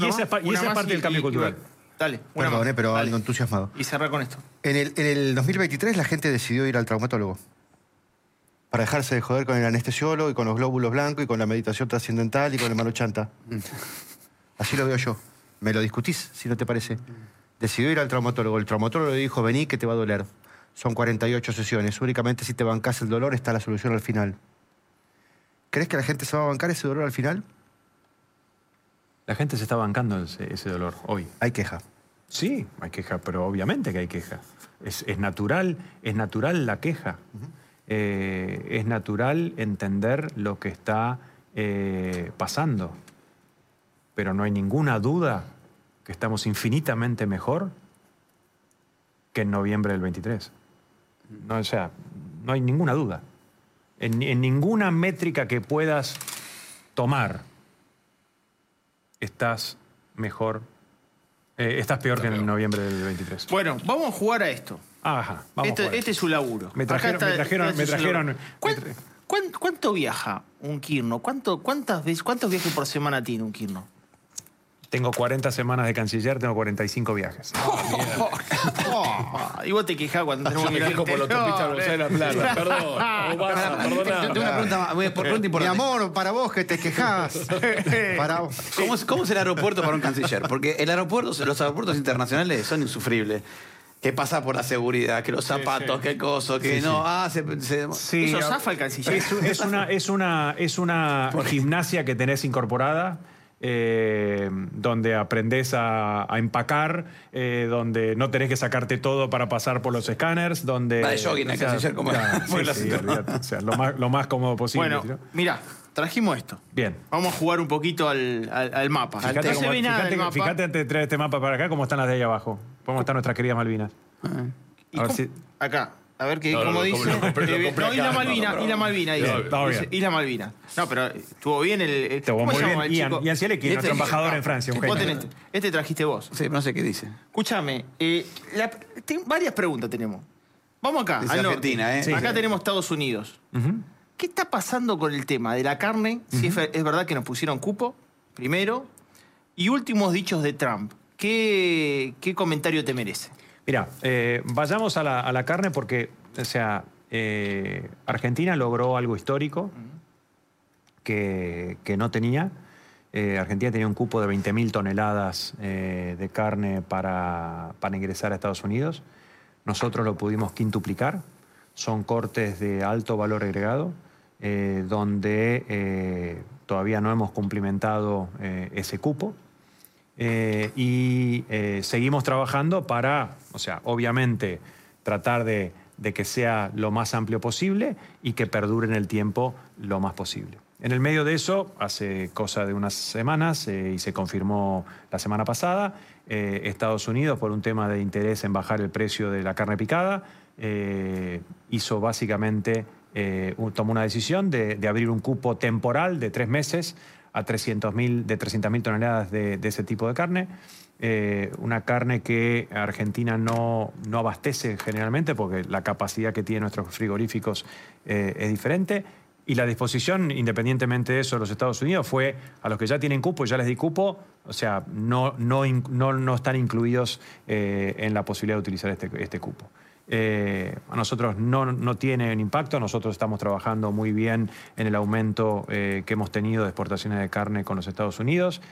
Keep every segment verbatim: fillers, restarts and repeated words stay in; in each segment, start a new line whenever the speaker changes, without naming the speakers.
y esa, es, y esa es parte y, del cambio y, cultural.
Y, dale, una
Perdón,
más.
Eh, pero
dale.
ando entusiasmado.
Y cerrar con esto.
En el, en el dos mil veintitrés la gente decidió ir al traumatólogo. Para dejarse de joder con el anestesiólogo y con los glóbulos blancos y con la meditación trascendental y con el mano chanta. Así lo veo yo. Me lo discutís, si no te parece. Decidió ir al traumatólogo. El traumatólogo le dijo, vení que te va a doler. Son cuarenta y ocho sesiones. Únicamente si te bancás el dolor está la solución al final. ¿Crees que la gente se va a bancar ese dolor al final?
La gente se está bancando ese, ese dolor hoy.
Hay queja.
Sí, hay queja, pero obviamente que hay queja. Es, es natural, es natural la queja. Uh-huh. eh, es natural entender lo que está eh, pasando. Pero no hay ninguna duda que estamos infinitamente mejor que en noviembre del veintitrés. No, o sea, no hay ninguna duda. En, en ninguna métrica que puedas tomar estás mejor, eh, estás peor Está que peor. en noviembre del veintitrés.
Bueno, vamos a jugar a esto.
Ajá, vamos
este,
a jugar.
Este es su laburo.
Me trajeron, está, me trajeron, me trajeron.
¿Cuán, cuán, ¿Cuánto viaja un Kirno? ¿Cuánto, cuántas veces, ¿Cuántos viajes por semana tiene un Kirno?
Tengo cuarenta semanas de canciller, tengo cuarenta y cinco viajes.
Oh, oh, y vos te quejás cuando tenemos
que ir. Yo me quejo por la autopista de La Plata. Perdón.
Tengo una pregunta, por pregunta importante.
Mi amor, para vos que te quejás. Para vos.
¿Cómo, ¿Cómo es el aeropuerto para un canciller? Porque el aeropuerto, los aeropuertos internacionales son insufribles. Que pasa por la seguridad, que los zapatos, sí, sí. que coso, que sí, no... Sí. Ah, se, se...
Sí, eso zafa el canciller.
Es, es una, es una, es una gimnasia que tenés incorporada. Eh, donde aprendés a, a empacar, eh, donde no tenés que sacarte todo para pasar por los escáneres, donde...
Va de jogging el canciller como...
Claro, sí, sí, olvídate, o sea, lo más, lo más cómodo posible.
Bueno, ¿no? Mirá, trajimos esto.
Bien.
Vamos a jugar un poquito al, al, al mapa.
Fíjate,
no
como,
se ve nada
fíjate,
del mapa.
Fíjate antes de traer este mapa para acá, cómo están las de ahí abajo. Cómo están nuestras queridas Malvinas.
Ah.
¿Y a ver si...
Acá. A ver qué,
no,
cómo
no,
dice.
Lo compré, lo compré
no, Isla Malvina,
no,
Isla Malvina dice.
Bien,
dice Isla Malvina. No, pero estuvo bien el. el
estuvo muy bien. El Ian, Ian Sielecki,
este,
nuestro embajador este, en Francia. Un
genio. Este, este trajiste vos.
Sí, no sé qué dice.
Escúchame, eh, la, ten, varias preguntas tenemos. Vamos acá.
Dice Argentina, ¿eh?
Sí, acá
sí.
tenemos Estados Unidos.
Uh-huh.
¿Qué está pasando con el tema de la carne? Uh-huh. Si es, es verdad que nos pusieron cupo, primero. Y últimos dichos de Trump. ¿Qué, qué comentario te merece?
Mira, eh, vayamos a la, a la carne porque, o sea, eh, Argentina logró algo histórico que, que no tenía. Eh, Argentina tenía un cupo de veinte mil toneladas eh, de carne para, para ingresar a Estados Unidos. Nosotros lo pudimos quintuplicar. Son cortes de alto valor agregado, eh, donde eh, todavía no hemos cumplimentado eh, ese cupo. Eh, y eh, seguimos trabajando para, o sea, obviamente, tratar de, de que sea lo más amplio posible y que perdure en el tiempo lo más posible. En el medio de eso, hace cosa de unas semanas, eh, y se confirmó la semana pasada, eh, Estados Unidos, por un tema de interés en bajar el precio de la carne picada, eh, hizo básicamente, eh, un, tomó una decisión de, de abrir un cupo temporal de tres meses a trescientas mil toneladas de, de ese tipo de carne. Eh, una carne que Argentina no, no abastece generalmente porque la capacidad que tienen nuestros frigoríficos eh, es diferente. Y la disposición, independientemente de eso, de los Estados Unidos fue a los que ya tienen cupo, ya les di cupo, o sea, no, no, no, no están incluidos eh, en la posibilidad de utilizar este, este cupo. Eh, a nosotros no, no tiene un impacto, nosotros estamos trabajando muy bien en el aumento eh, que hemos tenido de exportaciones de carne con los Estados Unidos.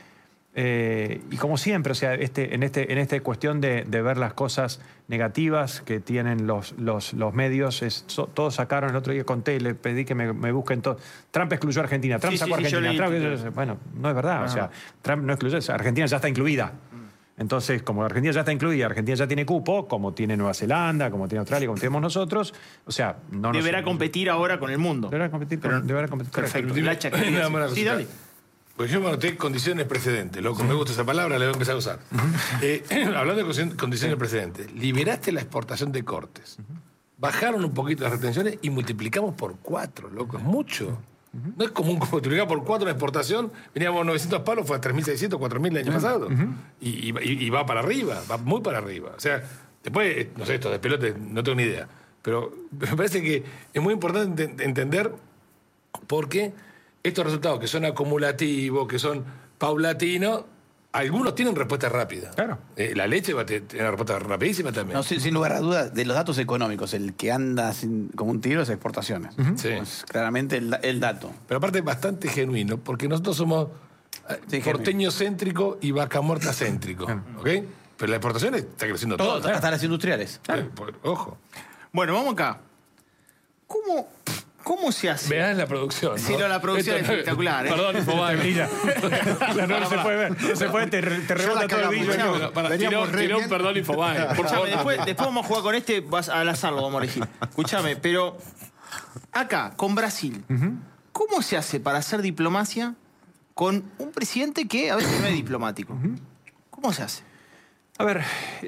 Eh, y como siempre, o sea, este, en, este, en esta cuestión de, de ver las cosas negativas que tienen los, los, los medios, es, so, todos sacaron, el otro día conté y le pedí que me, me busquen todo. Trump excluyó a Argentina, Trump
sí,
sacó a
sí,
Argentina.
Sí,
Trump,
leí,
bueno, no es verdad,
ah,
o sea, Trump no excluyó, Argentina ya está incluida. Entonces, como Argentina ya está incluida, Argentina ya tiene cupo, como tiene Nueva Zelanda, como tiene Australia, como tenemos nosotros, o sea, no
deberá
nos,
competir ahora con el mundo.
Deberá competir, con,
Pero,
deberá competir.
Perfecto.
Perfecto.
Sí, dale.
Porque yo me anoté condiciones precedentes, loco, me gusta esa palabra, la voy a empezar a usar. Uh-huh. eh, hablando de condiciones sí. precedentes, liberaste la exportación de cortes, uh-huh. bajaron un poquito las retenciones y multiplicamos por cuatro, loco, es mucho. Uh-huh. No es común multiplicar por cuatro la exportación, veníamos novecientos palos, fue a tres mil seiscientos, cuatro mil el año uh-huh. pasado, uh-huh. y, y, y va para arriba, va muy para arriba. O sea, después, no sé, esto de pelote, no tengo ni idea, pero me parece que es muy importante ent- entender por qué estos resultados que son acumulativos, que son paulatinos, algunos tienen respuesta rápida.
Claro.
Eh, la leche va a tener una respuesta rapidísima también.
No, sin, sin lugar a dudas, de los datos económicos, el que anda sin- como un tiro es exportaciones.
Sí.
Pues, claramente el, da- el dato.
Pero aparte es bastante genuino, porque nosotros somos eh,
Sí,
porteño céntrico y vaca muerta céntrico. ¿Ok? Pero la exportación está creciendo
Todo,
todo.
hasta las industriales.
Eh, por- Ojo.
Bueno, vamos acá. ¿Cómo, cómo se hace?
Vean la producción.
Sí,
¿no?
no, la producción es espectacular, ¿eh?
Perdón, Infobae.
Brilla. no, no se puede ver. No se puede, te, te rebota
la
todo el
cagamos,
brillo.
ya.
Pero para,
Veníamos
tiró,
re
tiró un
bien.
perdón Infobae. Por
Escuchame,
favor.
después, después vamos a jugar con este, vas al azar lo vamos a elegir. Escúchame, pero acá, con Brasil, ¿cómo se hace para hacer diplomacia con un presidente que a veces no es diplomático? ¿Cómo se hace?
A ver,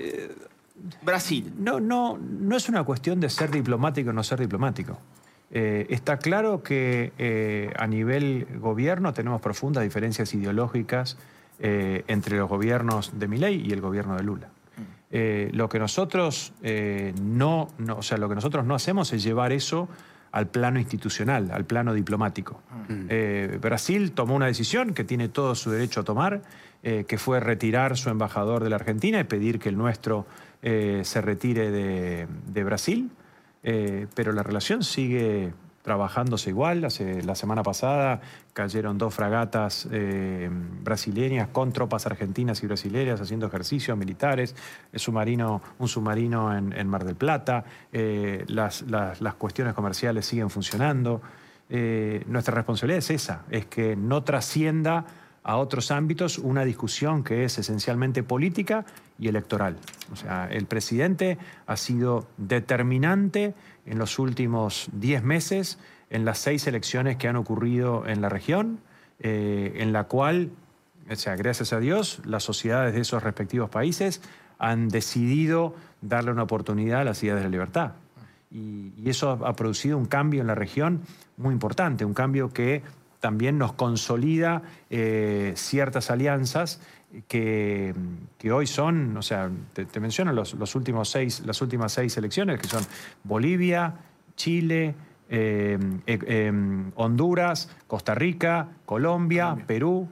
Brasil.
no, no, no es una cuestión de ser diplomático o no ser diplomático. Eh, está claro que eh, a nivel gobierno tenemos profundas diferencias ideológicas eh, entre los gobiernos de Milei y el gobierno de Lula. Eh, lo que nosotros eh, no, no, o sea, lo que nosotros no hacemos es llevar eso al plano institucional, al plano diplomático. Eh, Brasil tomó una decisión que tiene todo su derecho a tomar, eh, que fue retirar su embajador de la Argentina y pedir que el nuestro eh, se retire de, de Brasil. Eh, pero la relación sigue trabajándose igual. Hace, la semana pasada cayeron dos fragatas eh, brasileñas con tropas argentinas y brasileñas haciendo ejercicios militares, el submarino, un submarino en, en Mar del Plata, eh, las, las, las cuestiones comerciales siguen funcionando. Eh, nuestra responsabilidad es esa, es que no trascienda a otros ámbitos una discusión que es esencialmente política y electoral. O sea, el presidente ha sido determinante en los últimos diez meses en las seis elecciones que han ocurrido en la región, eh, en la cual, o sea, gracias a Dios, las sociedades de esos respectivos países han decidido darle una oportunidad a las ideas de la libertad. Y, y eso ha, ha producido un cambio en la región muy importante, un cambio que también nos consolida eh, ciertas alianzas que, que hoy son, o sea, te, te menciono los, los últimos seis, las últimas seis elecciones, que son Bolivia, Chile, eh, eh, eh, Honduras, Costa Rica, Colombia, Colombia, Perú.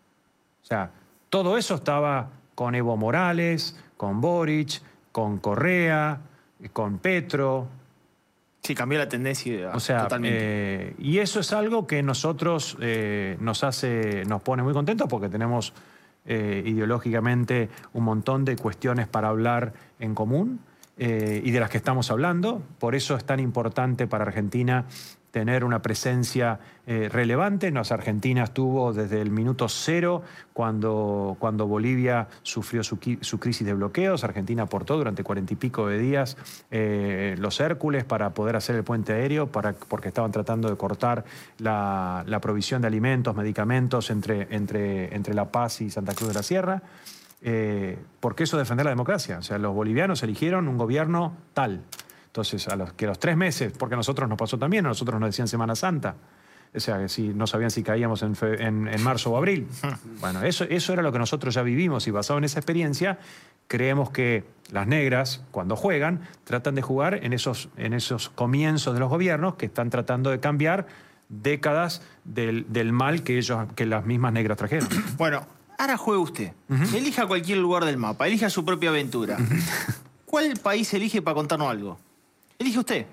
O sea, todo eso estaba con Evo Morales, con Boric, con Correa, con Petro.
Sí, cambió la tendencia
O sea,
totalmente.
eh, y eso es algo que nosotros eh, nos hace, nos pone muy contentos porque tenemos eh, ideológicamente un montón de cuestiones para hablar en común eh, y de las que estamos hablando. Por eso es tan importante para Argentina tener una presencia eh, relevante. Nos Argentina estuvo desde el minuto cero cuando, cuando Bolivia sufrió su, su crisis de bloqueos. Argentina aportó durante cuarenta y pico de días eh, los Hércules para poder hacer el puente aéreo, para, porque estaban tratando de cortar la, la provisión de alimentos, medicamentos entre, entre, entre La Paz y Santa Cruz de la Sierra. Eh, porque eso es defender la democracia. O sea, los bolivianos eligieron un gobierno tal. Entonces, a los que a los tres meses, porque a nosotros nos pasó también, a nosotros nos decían Semana Santa. O sea, que si no sabían si caíamos en, fe, en, en marzo o abril. Bueno, eso, eso era lo que nosotros ya vivimos y basado en esa experiencia, creemos que las negras, cuando juegan, tratan de jugar en esos, en esos comienzos de los gobiernos que están tratando de cambiar décadas del, del mal que, ellos, que las mismas negras trajeron.
Bueno, ahora juegue usted. Uh-huh. Elija cualquier lugar del mapa, elija su propia aventura. Uh-huh. ¿Cuál país elige para contarnos algo? Elige usted.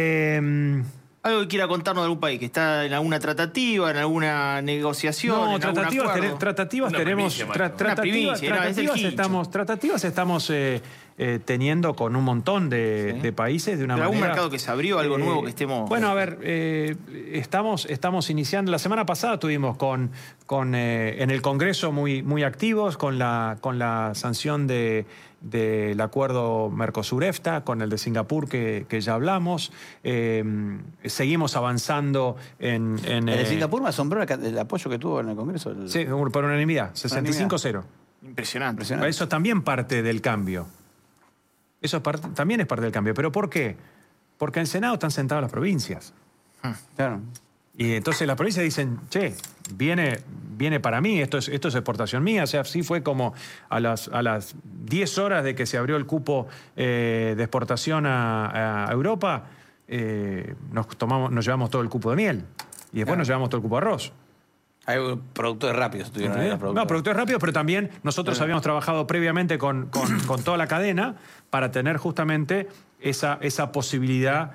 Eh,
Algo que quiera contarnos de algún país, que está en alguna tratativa, en alguna negociación,
no,
en
tratativas,
algún
ten, tratativas
Una
tenemos,
primicia,
tra, tratativas,
primicia,
tratativas,
no,
estamos, tratativas estamos eh, eh, teniendo con un montón de,
¿sí?
de países de una
¿Pero
manera.
algún mercado que se abrió, algo
eh,
nuevo que estemos?
Bueno, a ver, eh, estamos, estamos iniciando. La semana pasada estuvimos con, con eh, en el Congreso muy, muy activos con la, con la sanción de del acuerdo Mercosur-EFTA, con el de Singapur que, que ya hablamos. Eh, seguimos avanzando en... en
el de
eh,
Singapur me asombró el, el apoyo que tuvo en el Congreso. El...
Sí, por unanimidad, sesenta y cinco cero.
Impresionante.
Impresionante.
Eso es también parte del cambio. Eso es parte, también es parte del cambio. ¿Pero por qué? Porque en el Senado están sentadas las provincias.
Claro.
Y entonces las provincias dicen, che, viene, viene para mí, esto es, esto es exportación mía. O sea, así fue como a las, a las diez horas de que se abrió el cupo eh, de exportación a, a Europa, eh, nos, tomamos, nos llevamos todo el cupo de miel. Y después
Claro.
nos llevamos todo el cupo de arroz.
Hay productores rápidos. Tuvieron ahí los productores.
No, productores rápidos, pero también nosotros habíamos trabajado previamente con, con, con toda la cadena para tener justamente esa, esa posibilidad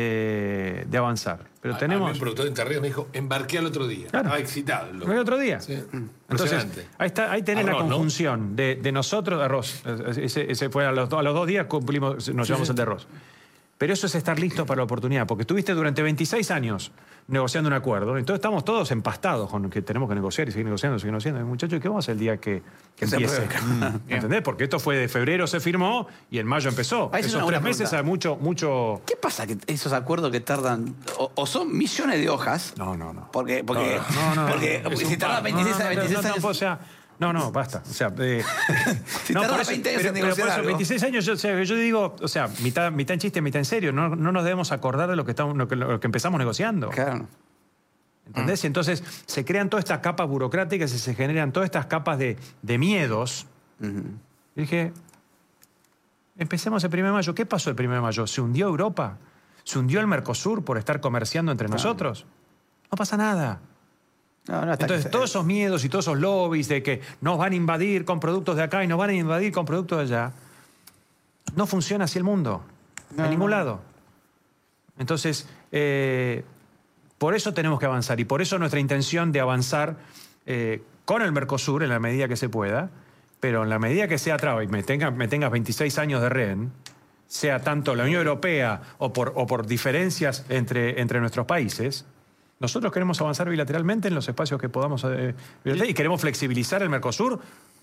eh, de avanzar. Pero
A-
tenemos...
a mí un productor de Entre Ríos me dijo, embarqué al otro día.
Claro.
Estaba excitado. el loco.
¿El otro día?
Sí.
Entonces,
Impresionante.
ahí, está, ahí tenés
Arroz,
la
¿no?
conjunción de, de nosotros, de arroz. Ese, ese fue a los, do- a los dos días cumplimos, nos llevamos el de arroz. Pero eso es estar listos para la oportunidad, porque estuviste durante veintiséis años negociando un acuerdo, entonces estamos todos empastados con que tenemos que negociar y seguir negociando, seguir negociando. Muchachos, ¿qué vamos a hacer el día que, que
Se
empiece?
apruebe.
¿Entendés? Porque esto fue de febrero se firmó y en mayo empezó.
Ahí es
Esos
una
tres
buena
meses
pregunta.
hay mucho, mucho...
¿Qué pasa que esos acuerdos que tardan o, o son millones de hojas?
No, no, no.
Porque, porque,
No, no,
porque
no, es
si
un
tarda
par.
veintiséis,
No, no, no,
veintiséis
no, no,
años.
o sea, no, no, basta. O sea, eh,
Si
no,
tarda
por eso-
veinte años
pero-
en
pero por
negociar
eso,
algo.
veintiséis años, yo, o sea, yo digo, o sea, mitad, mitad en chiste, mitad en serio. No, no nos debemos acordar de lo que, estamos, lo que, lo que empezamos negociando.
Claro.
¿Entendés? Y entonces se crean todas estas capas burocráticas y se generan todas estas capas de, de miedos. Y dije, empecemos el primero de mayo. ¿Qué pasó el primero de mayo? ¿Se hundió Europa? ¿Se hundió el Mercosur por estar comerciando entre nosotros? No pasa nada.
No, no, hasta
Entonces,
que-
todos esos miedos y todos esos lobbies de que nos van a invadir con productos de acá y nos van a invadir con productos de allá, no funciona así el mundo,
No,
en ningún
no.
lado. Entonces, eh, por eso tenemos que avanzar y por eso nuestra intención de avanzar eh, con el Mercosur en la medida que se pueda, pero en la medida que sea traba y me, tenga, me tengas veintiséis años de rehén, sea tanto la Unión Europea o por, o por diferencias entre, entre nuestros países, nosotros queremos avanzar bilateralmente en los espacios que podamos eh, bilateral, y queremos flexibilizar el Mercosur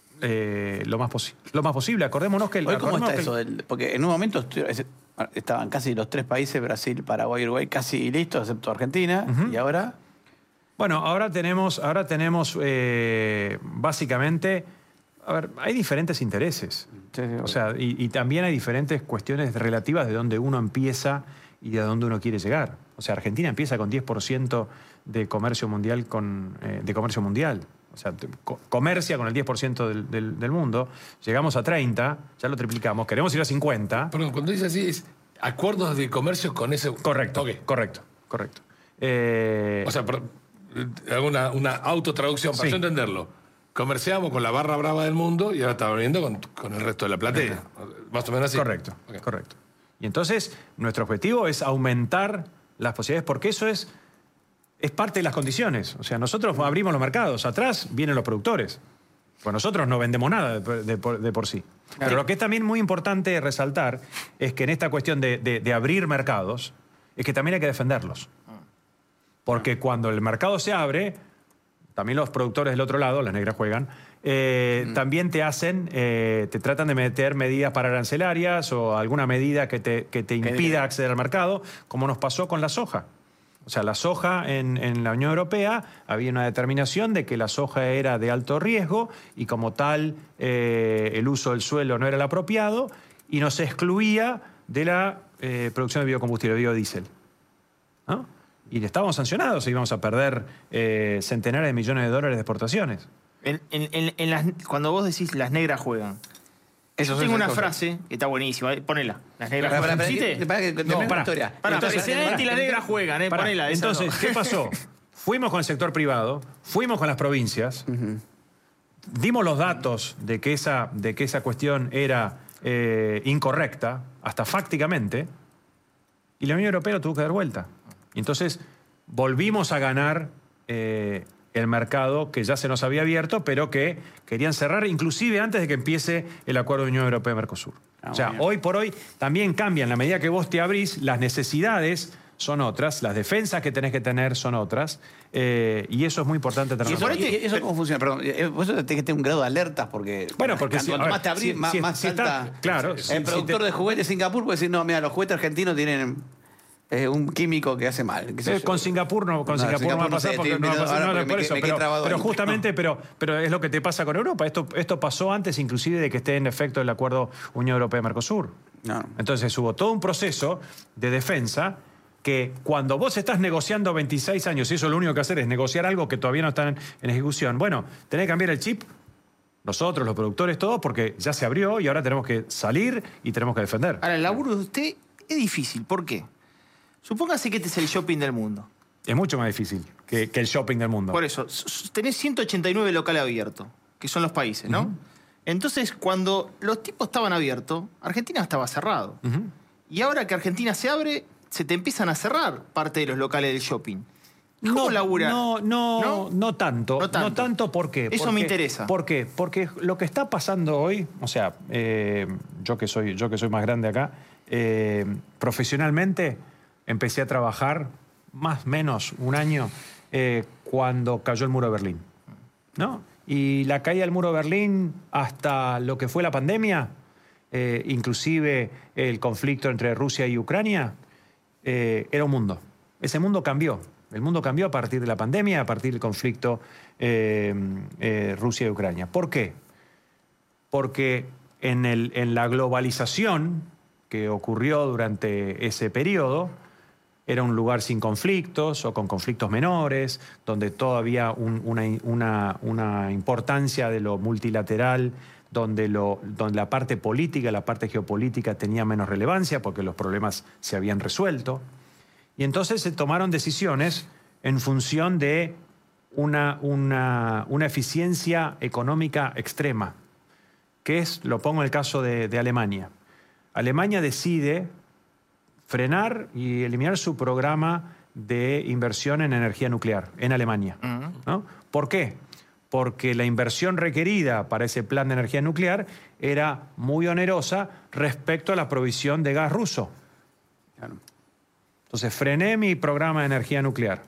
eh, lo, más posi- lo más posible. Acordémonos que... el-
Hoy, ¿cómo
acordémonos
está
que
eso?
el-
del- porque en un momento estu- ese- estaban casi los tres países, Brasil, Paraguay, Uruguay, casi listos, excepto Argentina. Y ahora,
Bueno, ahora tenemos, ahora tenemos eh, básicamente... A ver, hay diferentes intereses.
Sí, sí,
O sea, y, y también hay diferentes cuestiones relativas de dónde uno empieza y de dónde uno quiere llegar. O sea, Argentina empieza con diez por ciento de comercio mundial con, eh, de comercio mundial. O sea, te- co- comercia con el diez por ciento del, del- del mundo. Llegamos a treinta, ya lo triplicamos. Queremos ir a cincuenta.
Perdón, cuando dice así, es acuerdos de comercio con ese...
Correcto,
Ok.
correcto, correcto. Eh,
O sea, por- eh, hago una, una autotraducción para
Sí.
yo entenderlo. Comerciamos con la barra brava del mundo y ahora estamos viendo con, con el resto de la platea. Más o menos así.
Correcto,
Ok.
correcto. Y entonces, nuestro objetivo es aumentar las posibilidades, porque eso es, es parte de las condiciones. O sea, nosotros abrimos los mercados, atrás vienen los productores. Pues nosotros no vendemos nada de, de por, de por sí. Pero lo que es también muy importante resaltar es que en esta cuestión de, de- de abrir mercados, es que también hay que defenderlos. Porque cuando el mercado se abre, también los productores del otro lado, las negras juegan, eh, también te hacen, eh, te tratan de meter medidas pararancelarias o alguna medida que te, que te impida acceder al mercado, como nos pasó con la soja. O sea, la soja en, en la Unión Europea había una determinación de que la soja era de alto riesgo y como tal eh, el uso del suelo no era el apropiado y nos excluía de la eh, producción de biocombustible, biodiesel. ¿No? Y estábamos sancionados y íbamos a perder eh, centenares de millones de dólares de exportaciones.
En- en- en- en las- cuando vos decís las negras juegan.
Eso
Yo
son
tengo una
esas cosas.
frase que está buenísima. eh, Ponela. Las negras
Pará, pará,
juegan.
pará,
¿Existe?
que- pará, que termine la
pará.
historia.
Pará,
Entonces,
presidente y las
pará.
negras juegan, eh.
Pará,
Ponela. esa
entonces,
no.
¿qué pasó? Fuimos con el sector privado, fuimos con las provincias, dimos los datos de que esa, de que esa cuestión era eh, incorrecta, hasta fácticamente, y la Unión Europea lo tuvo que dar vuelta. Y entonces volvimos a ganar eh, el mercado que ya se nos había abierto, pero que querían cerrar inclusive antes de que empiece el acuerdo de Unión Europea-Mercosur.
Ah,
o sea,
muy bien.
hoy por hoy también cambian. En la medida que vos te abrís, las necesidades son otras, las defensas que tenés que tener son otras, eh, y eso es muy importante tenerlo
¿Y eso,
en cuenta.
y eso cómo funciona? Perdón, eh, por eso tenés que tener un grado de alertas porque...
Bueno, porque
cuanto
si- a
más
ver,
te abrís,
si-
más,
si-
más
si está-
salta...
claro,
El
si- si
productor
te-
de juguetes de Singapur puede decir, no, mira, los juguetes argentinos tienen eh, un químico que hace mal. qué sé
Eh,
yo.
con Singapur no, con
No,
Singapur,
Singapur
no va a
no
pasar
sé,
porque
estoy
no va a pasar
ahora
nada
porque
por
me-
eso.
me quedé
Pero,
trabado
pero
ahí.
justamente, pero, pero es lo que te pasa con Europa. Esto, esto pasó antes inclusive de que esté en efecto el acuerdo Unión Europea-Mercosur.
No.
Entonces hubo todo un proceso de defensa que cuando vos estás negociando veintiséis años y eso lo único que hacer es negociar algo que todavía no está en, en ejecución, bueno, tenés que cambiar el chip, nosotros, los productores, todos, porque ya se abrió y ahora tenemos que salir y tenemos que defender.
Ahora, el laburo de usted es difícil. ¿Por qué? Supóngase que este es el shopping del mundo.
Es mucho más difícil que, que el shopping del mundo.
Por eso, s- s- tenés ciento ochenta y nueve locales abiertos, que son los países, ¿no?
Ujú.
Entonces, cuando los tipos estaban abiertos, Argentina estaba cerrado.
Ujú.
Y ahora que Argentina se abre, se te empiezan a cerrar parte de los locales del shopping. ¿Cómo
no,
labura?
No, no,
¿No?
no tanto.
No tanto.
No tanto, ¿por qué?
Eso
Porque-
me interesa.
¿Por qué? Porque lo que está pasando hoy, o sea, eh, yo, que soy, yo que soy más grande acá, eh, profesionalmente empecé a trabajar más o menos un año eh, cuando cayó el muro de Berlín, ¿no? Y la caída del muro de Berlín hasta lo que fue la pandemia, eh, inclusive el conflicto entre Rusia y Ucrania, eh, era un mundo. Ese mundo cambió. El mundo cambió a partir de la pandemia, a partir del conflicto eh, eh, Rusia y Ucrania. ¿Por qué? Porque en, el, en la globalización que ocurrió durante ese periodo, era un lugar sin conflictos o con conflictos menores, donde todavía un, una, una, una importancia de lo multilateral, donde, lo, donde la parte política, la parte geopolítica tenía menos relevancia porque los problemas se habían resuelto. Y entonces se tomaron decisiones en función de una, una, una eficiencia económica extrema, que es, lo pongo en el caso de, de Alemania. Alemania decide frenar y eliminar su programa de inversión en energía nuclear en Alemania, ¿no? ¿Por qué? Porque la inversión requerida para ese plan de energía nuclear era muy onerosa respecto a la provisión de gas ruso.
Claro.
Entonces frené mi programa de energía nuclear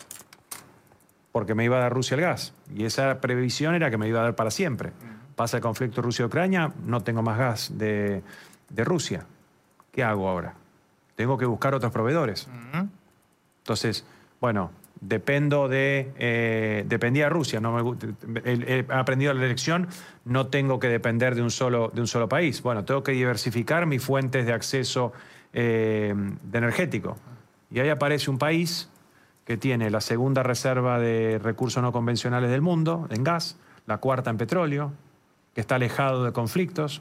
porque me iba a dar Rusia el gas. Y esa previsión era que me iba a dar para siempre. Pasa el conflicto Rusia-Ucrania, no tengo más gas de, de Rusia. ¿Qué hago ahora? Tengo que buscar otros proveedores. Entonces, bueno, dependo de... Eh, dependía de Rusia. No me, gu- he, he aprendido la lección, no tengo que depender de un solo, de un solo país. Bueno, tengo que diversificar mis fuentes de acceso eh, de energético. Y ahí aparece un país que tiene la segunda reserva de recursos no convencionales del mundo, en gas, la cuarta en petróleo, que está alejado de conflictos,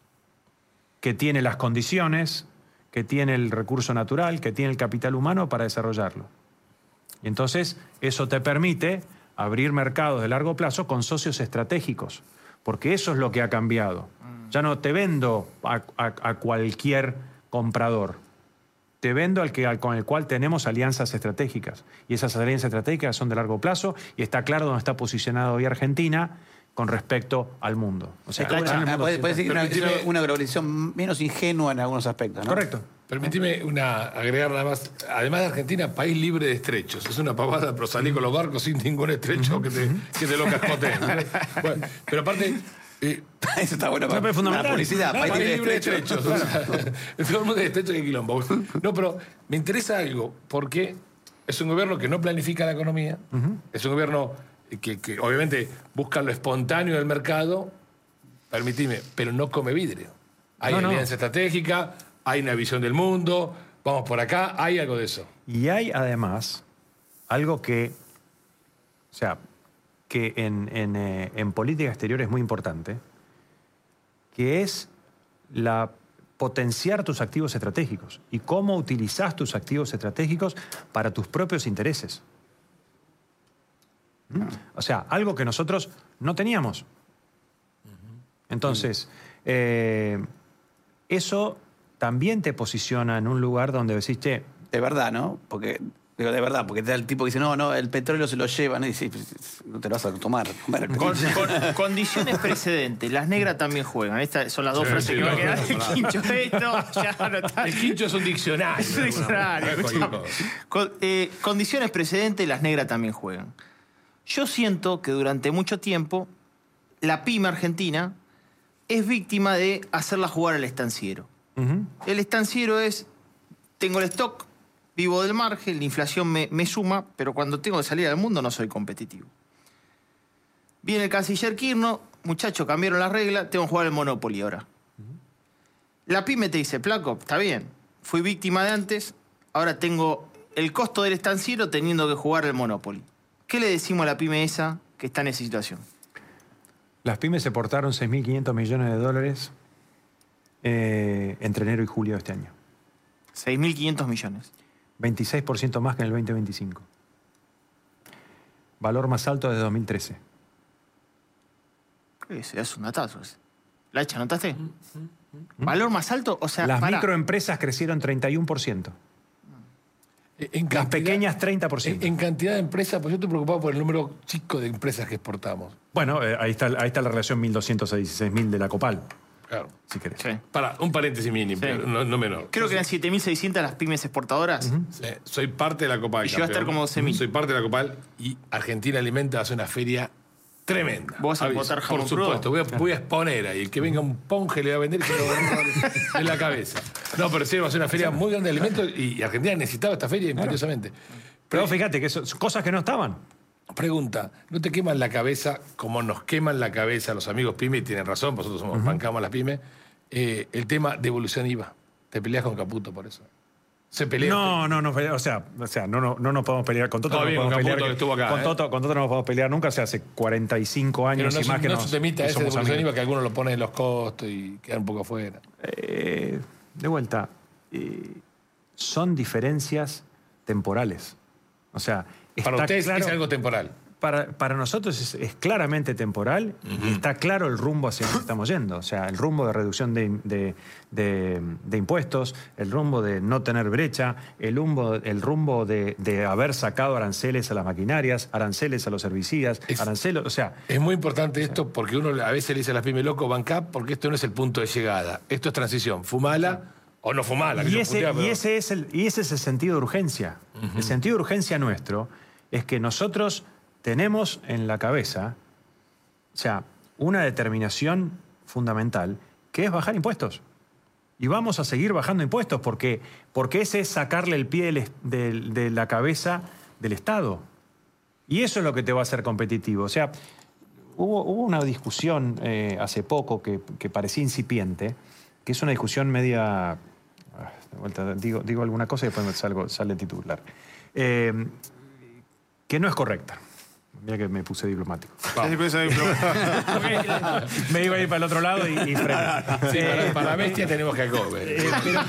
que tiene las condiciones, que tiene el recurso natural, que tiene el capital humano para desarrollarlo. Y entonces eso te permite abrir mercados de largo plazo con socios estratégicos, porque eso es lo que ha cambiado. Ya no te vendo a, a- a cualquier comprador, te vendo al que, al- con el cual tenemos alianzas estratégicas. Y esas alianzas estratégicas son de largo plazo y está claro dónde está posicionado hoy Argentina con respecto al mundo. O sea,
Cacha,
en el
Ah,
mundo
puede, puede decir que una,
Permitime-
es una globalización menos ingenua en algunos aspectos, ¿no?
correcto.
Permitime una, agregar nada más. Además de Argentina, país libre de estrechos. Es una pavada, pero salí con los barcos sin ningún estrecho que te, que te lo cascoteen. Bueno, pero aparte... eh,
Eso está bueno
No, pero
para
es fundamental.
la publicidad.
No,
país
país
libre de
libre de
estrechos.
estrechos. O sea, todo el mundo es estrecho y quilombo. No, pero me interesa algo, porque es un gobierno que no planifica la economía, es un gobierno que, que obviamente busca lo espontáneo del mercado, permitime, pero no come vidrio. Hay
No, no.
alianza estratégica, hay una visión del mundo, vamos por acá, hay algo de eso.
Y hay además algo que, o sea, que en, en, eh, en política exterior es muy importante, que es la potenciar tus activos estratégicos y cómo utilizas tus activos estratégicos para tus propios intereses. ¿Mm? O sea, algo que nosotros no teníamos. Entonces, eh, eso también te posiciona en un lugar donde decís, che,
De verdad, ¿no? Porque, digo, de verdad, porque está el tipo que dice, no, no, el petróleo se lo llevan. Y dice, "Pues, no te lo vas a tomar. comer el
Con,
petróleo".
con condiciones precedentes, las negras también juegan. Estas son las dos
Sí,
frases
sí,
que va a
no,
quedar.
no,
El
no.
quincho de esto, ya no está.
El quincho es un diccionario.
Es un diccionario,
No es cualquier
escuchame.
cosa.
Con- eh, condiciones precedentes, las negras también juegan. Yo siento que durante mucho tiempo la pyme argentina es víctima de hacerla jugar al estanciero.
ujú,
El estanciero es, tengo el stock, vivo del margen, la inflación me, me suma, pero cuando tengo que salir al mundo no soy competitivo. Viene el canciller Kirchner, muchachos, cambiaron las reglas, tengo que jugar al Monopoly ahora. La pyme te dice, flaco, está bien, fui víctima de antes, ahora tengo el costo del estanciero teniendo que jugar al Monopoly. ¿Qué le decimos a la pyme esa que está en esa situación?
las pymes se portaron seis mil quinientos millones de dólares eh, entre enero y julio de este año.
seis mil quinientos millones.
veintiséis por ciento más que en el veinte veinticinco. Valor más alto desde dos mil trece.
Ese es un datazo. Lacha, ¿notaste? ¿Valor más alto? O sea,
Las
para.
microempresas crecieron treinta y uno por ciento.
En
Las pequeñas, treinta por ciento.
En, en cantidad de empresas, pues yo estoy preocupado por el número chico de empresas que exportamos.
Bueno, eh, ahí, está, ahí está la relación mil doscientos a dieciséis mil de la Copal,
Claro.
si querés.
Sí.
Para, un paréntesis mínimo,
Sí.
pero no, no menor.
Creo que eran siete mil seiscientas las pymes exportadoras.
Sí, soy parte de la Copal.
Y llegó a estar
campeón.
como doce mil.
Soy parte de la Copal y Argentina Alimenta hace una feria tremenda.
Vos vas a
Aviso.
botar jamón
Por supuesto, voy a, voy a exponer ahí. El que venga un ponje le va a vender y se lo va a agarrar en la cabeza. No, pero sí, va a ser una feria muy grande de alimentos y, y Argentina necesitaba esta feria imperiosamente.
Pero fíjate que son cosas que no estaban.
Pregunta, ¿no te queman la cabeza como nos queman la cabeza los amigos pymes? Y tienen razón, nosotros somos, bancamos las pymes. Eh, el tema de evolución I V A. Te peleas con Caputo por eso. Se pelea.
No, no, no, o sea, o sea no, no, no nos podemos pelear. Con Toto
Todo
no
bien,
nos podemos
con
pelear.
Caputo, que estuvo acá,
con,
¿eh?
Toto, con Toto no nos podemos pelear nunca, o sea, hace cuarenta y cinco
Pero
años
no,
y
es
más
un-
que
no
nos,
es un temita
que
ese de
somos
evolución I V A
amigos.
que algunos lo ponen en los costos y quedan un poco afuera.
Eh, de vuelta, eh, son diferencias temporales. O sea, está
Para ustedes
claro,
es algo temporal.
para, para nosotros es, es claramente temporal y está claro el rumbo hacia donde estamos yendo. O sea, el rumbo de reducción de, de- de- de impuestos, el rumbo de no tener brecha, el rumbo, el rumbo de, de haber sacado aranceles a las maquinarias, aranceles a los herbicidas,
Es-
aranceles, o sea,
Es muy importante esto porque uno a veces le dice a las pymes, loco, bancá, porque esto no es el punto de llegada. Esto es transición. Fumala o no fumala. que
Y
yo
ese,
putea,
y,
pero-
ese es el, y ese es el sentido de urgencia. El sentido de urgencia nuestro es que nosotros tenemos en la cabeza, o sea, una determinación fundamental, que es bajar impuestos. Y vamos a seguir bajando impuestos porque, porque ese es sacarle el pie del es- del- de la cabeza del Estado. Y eso es lo que te va a hacer competitivo. O sea, hubo, hubo una discusión eh, hace poco que, que parecía incipiente, que es una discusión media... ah, de vuelta, digo, digo alguna cosa y después me salgo, sale el titular. Eh, que no es correcta. Mira que me puse diplomático. Me iba a ir para el otro lado y, y frené.
Sí, para,
Eh,
para bestia tenemos que comer.
eh, pero-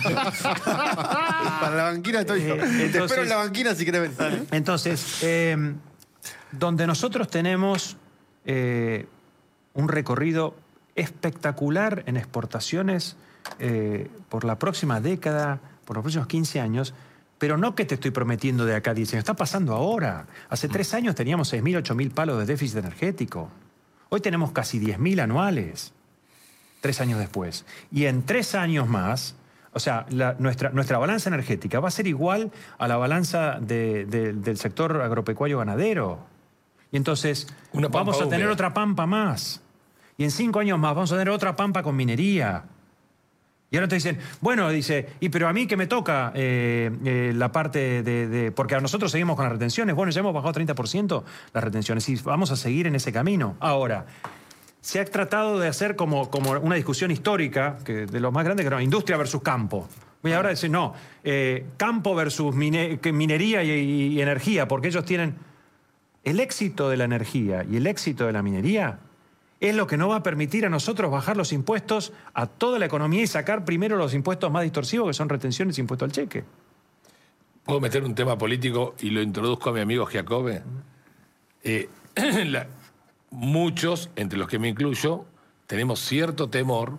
Para la banquina estoy yo.
Eh,
Te
entonces-
espero en la banquina si querés venir.
Entonces, eh, donde nosotros tenemos eh, un recorrido espectacular en exportaciones eh, por la próxima década, por los próximos quince años, pero no que te estoy prometiendo de acá a diez años, está pasando ahora. Hace tres años teníamos seis mil, ocho mil palos de déficit energético. Hoy tenemos casi diez mil anuales, tres años después. Y en tres años más, o sea, la- nuestra, nuestra balanza energética va a ser igual a la balanza de- de- del sector agropecuario ganadero. Y entonces
Una pampa
vamos a tener
húmeda.
otra pampa más. Y en cinco años más vamos a tener otra pampa con minería. Y ahora te dicen, bueno, dice, y pero a mí que me toca eh, eh, la parte de, de- porque a nosotros seguimos con las retenciones. Bueno, ya hemos bajado treinta por ciento las retenciones y vamos a seguir en ese camino. Ahora, se ha tratado de hacer como, como una discusión histórica, que de lo más grande que era industria versus campo. Y ahora dicen, no, eh, campo versus mine- que minería y, y- y energía, porque ellos tienen... El éxito de la energía y el éxito de la minería es lo que nos va a permitir a nosotros bajar los impuestos a toda la economía y sacar primero los impuestos más distorsivos, que son retenciones y impuesto al cheque.
¿Puedo meter un tema político y lo introduzco a mi amigo Giacobbe? Eh, la- muchos, entre los que me incluyo, tenemos cierto temor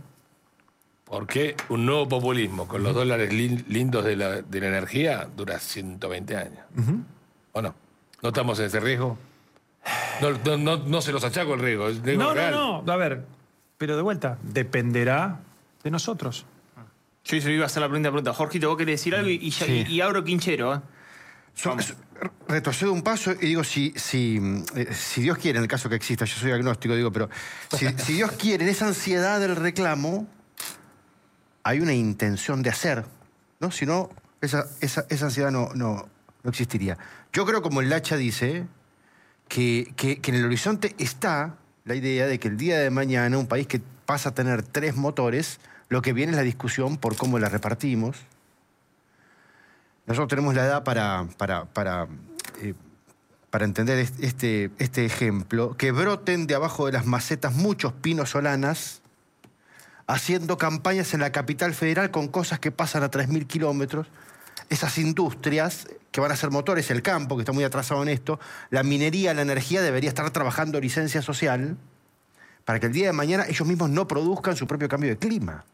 porque un nuevo populismo con los dólares lin- lindos de la, de la energía dura ciento veinte años. ¿O no? ¿No estamos en ese riesgo? No, no, no, no se los achaco el riesgo. Es riesgo
No, no,
real.
no. A ver, pero de vuelta, dependerá de nosotros.
Yo eso iba a hacer la pregunta, pregunta. Jorgito, vos querés decir algo y, y ya-
Sí.
y- y abro quinchero. ¿eh?
So- so- retrocedo un paso y digo, si, si, eh, si Dios quiere, en el caso que exista, yo soy agnóstico, digo, pero si, si Dios quiere, en esa ansiedad del reclamo, hay una intención de hacer, ¿no? Si no, esa, esa, esa ansiedad no, no, no existiría. Yo creo, como el Lacha dice, que, que, que en el horizonte está la idea de que el día de mañana un país que pasa a tener tres motores, lo que viene es la discusión por cómo la repartimos. Nosotros tenemos la edad para, para, para, eh, para entender est- este, este ejemplo, que broten de abajo de las macetas muchos pinos solanas haciendo campañas en la capital federal con cosas que pasan a tres mil kilómetros. esas industrias que van a ser motores, el campo, que está muy atrasado en esto, la minería, la energía, debería estar trabajando licencia social para que el día de mañana ellos mismos no produzcan su propio cambio de clima.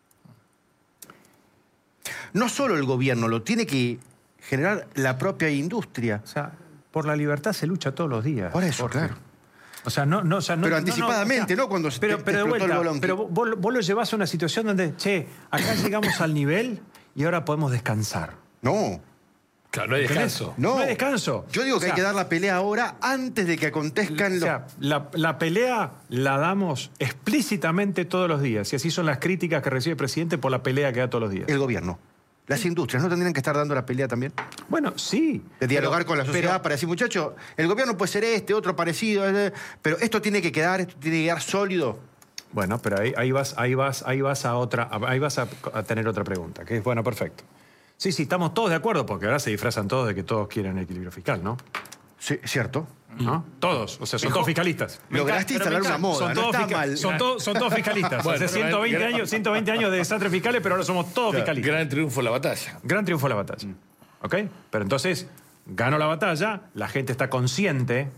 No solo el gobierno, lo tiene que generar la propia industria.
O sea, por la libertad se lucha todos los días.
Por eso,
Jorge.
claro.
O sea, no, no, o sea, no,
Pero
no,
anticipadamente,
no, o sea,
¿no? Cuando
pero,
te,
pero
te
de
explotó
vuelta,
el bolón.
pero vos, vos lo llevás a una situación donde, che, acá llegamos al nivel y ahora podemos descansar.
No.
Claro, no hay descanso.
No.
No hay descanso.
Yo digo que
O sea,
hay que dar la pelea ahora antes de que acontezcan
O
los...
sea, la, la pelea la damos explícitamente todos los días. Y así son las críticas que recibe el presidente por la pelea que da todos los días.
El gobierno. Las industrias, ¿no tendrían que estar dando la pelea también?
Bueno, sí.
De dialogar
pero-
con la sociedad
pero-
para decir, muchachos, el gobierno puede ser este, otro parecido, eh, pero esto tiene que quedar, esto tiene que quedar sólido.
Bueno, pero ahí, ahí vas, ahí vas, ahí vas a otra, ahí vas a, a tener otra pregunta, que es bueno, perfecto. Sí, sí, estamos todos de acuerdo, porque ahora se disfrazan todos de que todos quieren el equilibrio fiscal, ¿no?
Sí, cierto.
¿No? Todos, o sea, son todos fiscalistas.
Me
Lograste
encanta,
instalar
pero me
una
encanta.
moda,
Son
no
todos,
está
fisca-
mal.
son, todos, son todos fiscalistas.
Bueno,
Hace
pero
ciento veinte
gran-
años, ciento veinte años de desastres fiscales, pero ahora somos todos fiscalistas.
Gran triunfo la batalla.
Gran triunfo de la batalla. ¿Ok? Pero entonces, ganó la batalla, la gente está consciente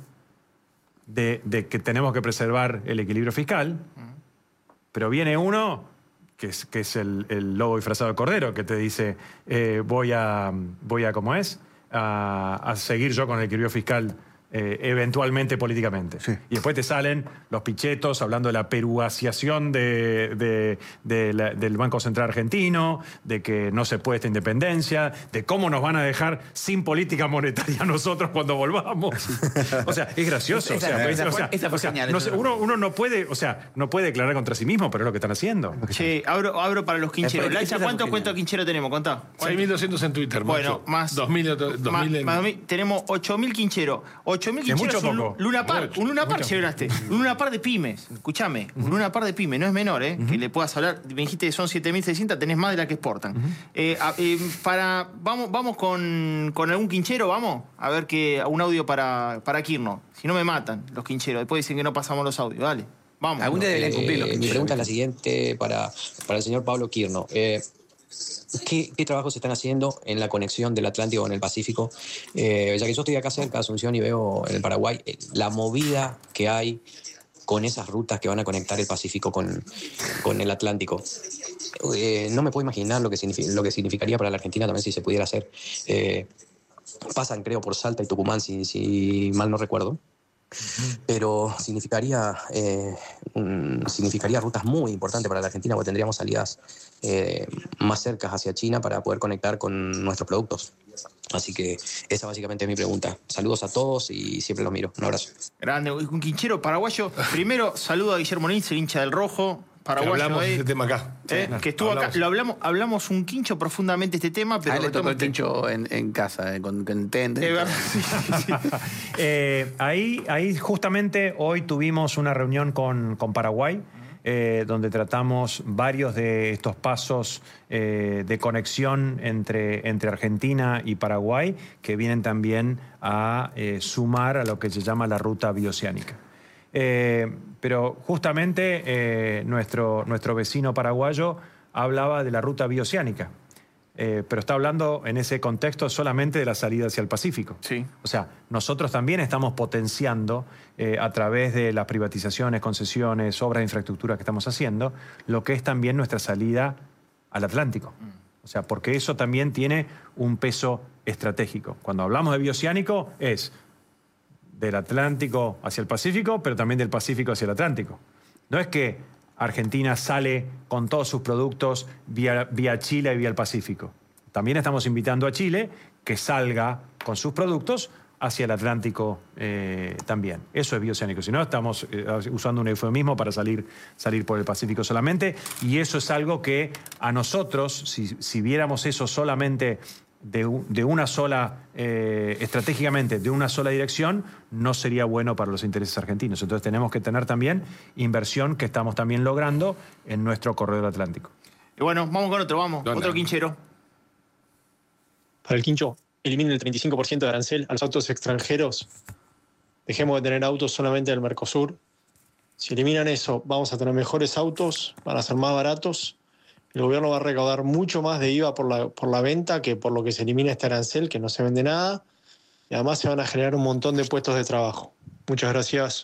de, de que tenemos que preservar el equilibrio fiscal, pero viene uno, que es, que es el, el lobo disfrazado de cordero, que te dice, eh, voy a, voy a, ¿cómo es? A, a seguir yo con el equilibrio fiscal eh, eventualmente políticamente.
Sí.
Y después te salen los pichetos hablando de la peruasiación de, de- de la- del Banco Central Argentino, de que no se puede esta independencia, de cómo nos van a dejar sin política monetaria a nosotros cuando volvamos. O sea, es gracioso.
Esa-
o sea,
esa
o sea,
fue- esa fue
o sea,
genial,
no
esa
sé,
fue.
uno, uno no puede, o sea, no puede declarar contra sí mismo, pero es lo que están haciendo.
Che, abro, abro para los quincheros.
Esa-
Lacha,
esa
¿cuántos
fue
cuentos
genial.
quincheros tenemos? Contá.
seis mil doscientos en Twitter,
Bueno,
macho.
más.
dos mil, otro- dos
Ma-
mil en...
más dos mil, tenemos ocho mil quincheros. ocho mil
Es mucho
quincheros. Un
poco.
Luna Park.
Mucho,
Un Luna Park
mucho.
llegaste. Un Luna Park de pymes. Escúchame. Un Luna Park de pymes. No es menor, ¿eh? Que le puedas hablar. Me dijiste que son siete mil seiscientos, tenés más de la que exportan. Eh, a- eh, para, vamos vamos con, con algún quinchero, vamos. A ver que un audio para, para Kirno. Si no me matan los quincheros. Después dicen que no pasamos los audios. Dale. Vamos.
Algún día deberían cumplirlo.
Eh, mi pregunta es la siguiente para, para el señor Pablo Kirno. Eh, ¿qué, ¿Qué trabajos se están haciendo en la conexión del Atlántico con el Pacífico? Eh, ya que yo estoy acá cerca de Asunción y veo en el Paraguay eh, la movida que hay con esas rutas que van a conectar el Pacífico con, con el Atlántico. Eh, no me puedo imaginar lo que, signifi- lo que significaría para la Argentina también si se pudiera hacer. Eh, pasan, creo, por Salta y Tucumán, si, si mal no recuerdo. Pero significaría, eh, un- significaría rutas muy importantes para la Argentina, porque tendríamos salidas eh, más cercas hacia China para poder conectar con nuestros productos. Así que esa básicamente es mi pregunta. Saludos a todos y siempre los miro. Un abrazo.
Grande. Un quinchero paraguayo. Primero, saludo a Guillermo Nitz, el hincha del Rojo.
Que
Paraguayo.
hablamos de
eh,
este tema acá.
eh, que estuvo
Hablamos.
acá. Lo hablamos, hablamos un quincho profundamente este tema, pero
A él le tocó el
retomate-
quincho en, en casa, eh, con, con tende.
Es verdad, sí, sí, sí.
Eh, ahí, ahí justamente hoy tuvimos una reunión con, con Paraguay, eh, donde tratamos varios de estos pasos eh, de conexión entre, entre Argentina y Paraguay, que vienen también a eh, sumar a lo que se llama la ruta bioceánica. Eh, pero justamente eh, nuestro, nuestro vecino paraguayo hablaba de la ruta bioceánica. Eh, pero está hablando en ese contexto solamente de la salida hacia el Pacífico.
Sí.
O sea, nosotros también estamos potenciando eh, a través de las privatizaciones, concesiones, obras de infraestructura que estamos haciendo, lo que es también nuestra salida al Atlántico. O sea, porque eso también tiene un peso estratégico. Cuando hablamos de bioceánico es del Atlántico hacia el Pacífico, pero también del Pacífico hacia el Atlántico. No es que Argentina sale con todos sus productos vía, vía Chile y vía el Pacífico. También estamos invitando a Chile que salga con sus productos hacia el Atlántico eh, también. Eso es bioceánico. Si no, estamos eh, usando un eufemismo para salir, salir por el Pacífico solamente. Y eso es algo que a nosotros, si, si viéramos eso solamente de, un- de una sola, eh, estratégicamente, de una sola dirección, no sería bueno para los intereses argentinos. Entonces tenemos que tener también inversión que estamos también logrando en nuestro corredor atlántico.
Y bueno, vamos con otro, vamos.
¿Dónde?
Otro quinchero.
Para el quincho, eliminen el treinta y cinco por ciento de arancel a los autos extranjeros. Dejemos de tener autos solamente del Mercosur. Si eliminan eso, vamos a tener mejores autos, van a ser más baratos el gobierno va a recaudar mucho más de I V A por la, por la venta que por lo que se elimina este arancel, que no se vende nada. Y además se van a generar un montón de puestos de trabajo. Muchas gracias.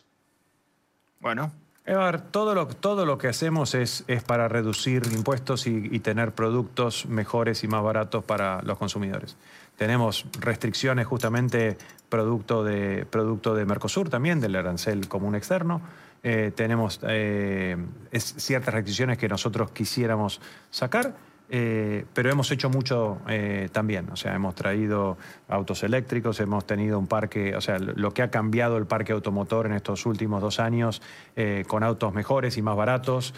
Bueno.
Evar, todo lo, todo lo que hacemos es, es para reducir impuestos y, y tener productos mejores y más baratos para los consumidores. Tenemos restricciones justamente producto de, producto de Mercosur también, del arancel común externo. Eh, tenemos eh, es, ciertas restricciones que nosotros quisiéramos sacar, eh, pero hemos hecho mucho eh, también. O sea, hemos traído autos eléctricos, hemos tenido un parque, o sea, lo que ha cambiado el parque automotor en estos últimos dos años, eh, con autos mejores y más baratos,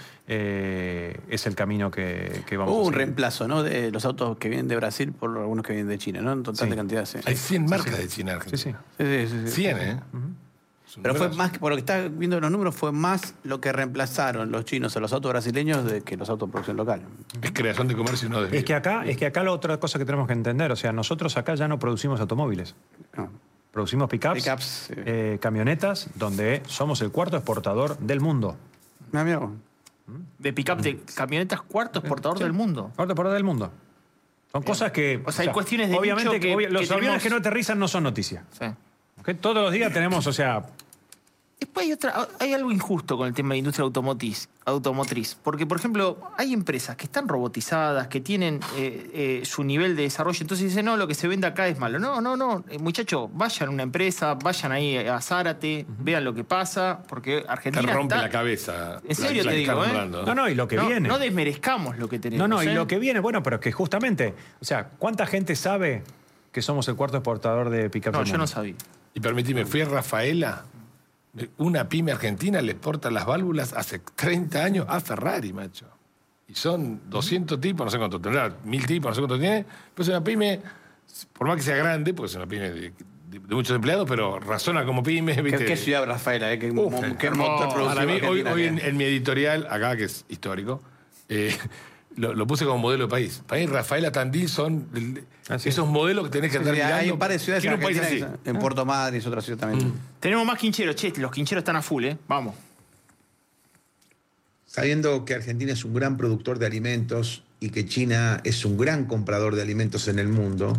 eh, es el camino que, que vamos
Hubo
a
un
seguir.
reemplazo, ¿no? De los autos que vienen de Brasil por algunos que vienen de China, ¿no? En total
Sí.
de cantidad, sí.
Hay cien marcas de China en
Sí,
Argentina.
sí.
Sí, sí, sí, sí.
cien, ¿eh?
Uh-huh.
Es un
Pero fue
brazo.
más, que por lo que está viendo los números, fue más lo que reemplazaron los chinos a los autos brasileños de que los autos de producción local.
Es creación de comercio y no de
Es que acá, es que acá la otra cosa que tenemos que entender, o sea, nosotros acá ya no producimos automóviles.
No.
Producimos pickups,
Pickups, sí.
eh, camionetas, donde somos el cuarto exportador del mundo.
Ah, mirá vos.
De pick-up de camionetas, cuarto exportador del mundo.
Cuarto exportador del mundo. Son cosas que...
O sea, hay cuestiones de
obviamente
nicho que-
obvia-
que
los aviones
tenemos-
que no aterrizan no son noticia.
Sí.
¿Ok? Todos los días tenemos, o sea...
Después hay, otra, hay algo injusto con el tema de la industria automotriz, automotriz. Porque, por ejemplo, hay empresas que están robotizadas, que tienen eh, eh, su nivel de desarrollo. Entonces dicen, no, lo que se vende acá es malo. No, no, no. Eh, muchachos, vayan a una empresa, vayan ahí a Zárate, uh-huh. vean lo que pasa. Porque
Te
Argentina
rompe
está...
la cabeza.
En serio
la- la
te
que
digo,
estás
¿eh?
nombrando.
No, no, y lo que
no,
viene...
no desmerezcamos lo que tenemos.
No, no, y
¿eh?
lo que viene, bueno, pero es que justamente, o sea, ¿cuánta gente sabe que somos el cuarto exportador de pickups
No,
del
yo
mundo?
no sabía.
Y permitime, fui a Rafaela, una pyme argentina le exporta las válvulas hace treinta años a Ferrari, macho. Y son doscientos tipos, no sé cuánto tendrá, mil tipos, no sé cuánto tiene. Pues es una pyme, por más que sea grande, porque es una pyme de, de- de muchos empleados, pero razona como pyme,
¿Qué,
¿viste?
qué ciudad, Rafaela? Eh? ¿Qué,
Uf,
mo- qué
hermoso.
motor productivo
Para mí, hoy,
Argentina
hoy
que
en,
es?
en mi editorial, acá que es histórico, eh, lo, lo puse como modelo de país. Para mí, Rafaela, Tandil son el-
Ah, sí.
esos modelos que tenés que
Sí,
andar
sí,
mirando.
hay un par de ciudades en
Quiero un país
Argentina
así.
que son- en Puerto Madryn, es otra ciudad también.
Tenemos más quincheros. Che, los quincheros están a full, ¿eh? Vamos.
Sabiendo que Argentina es un gran productor de alimentos y que China es un gran comprador de alimentos en el mundo,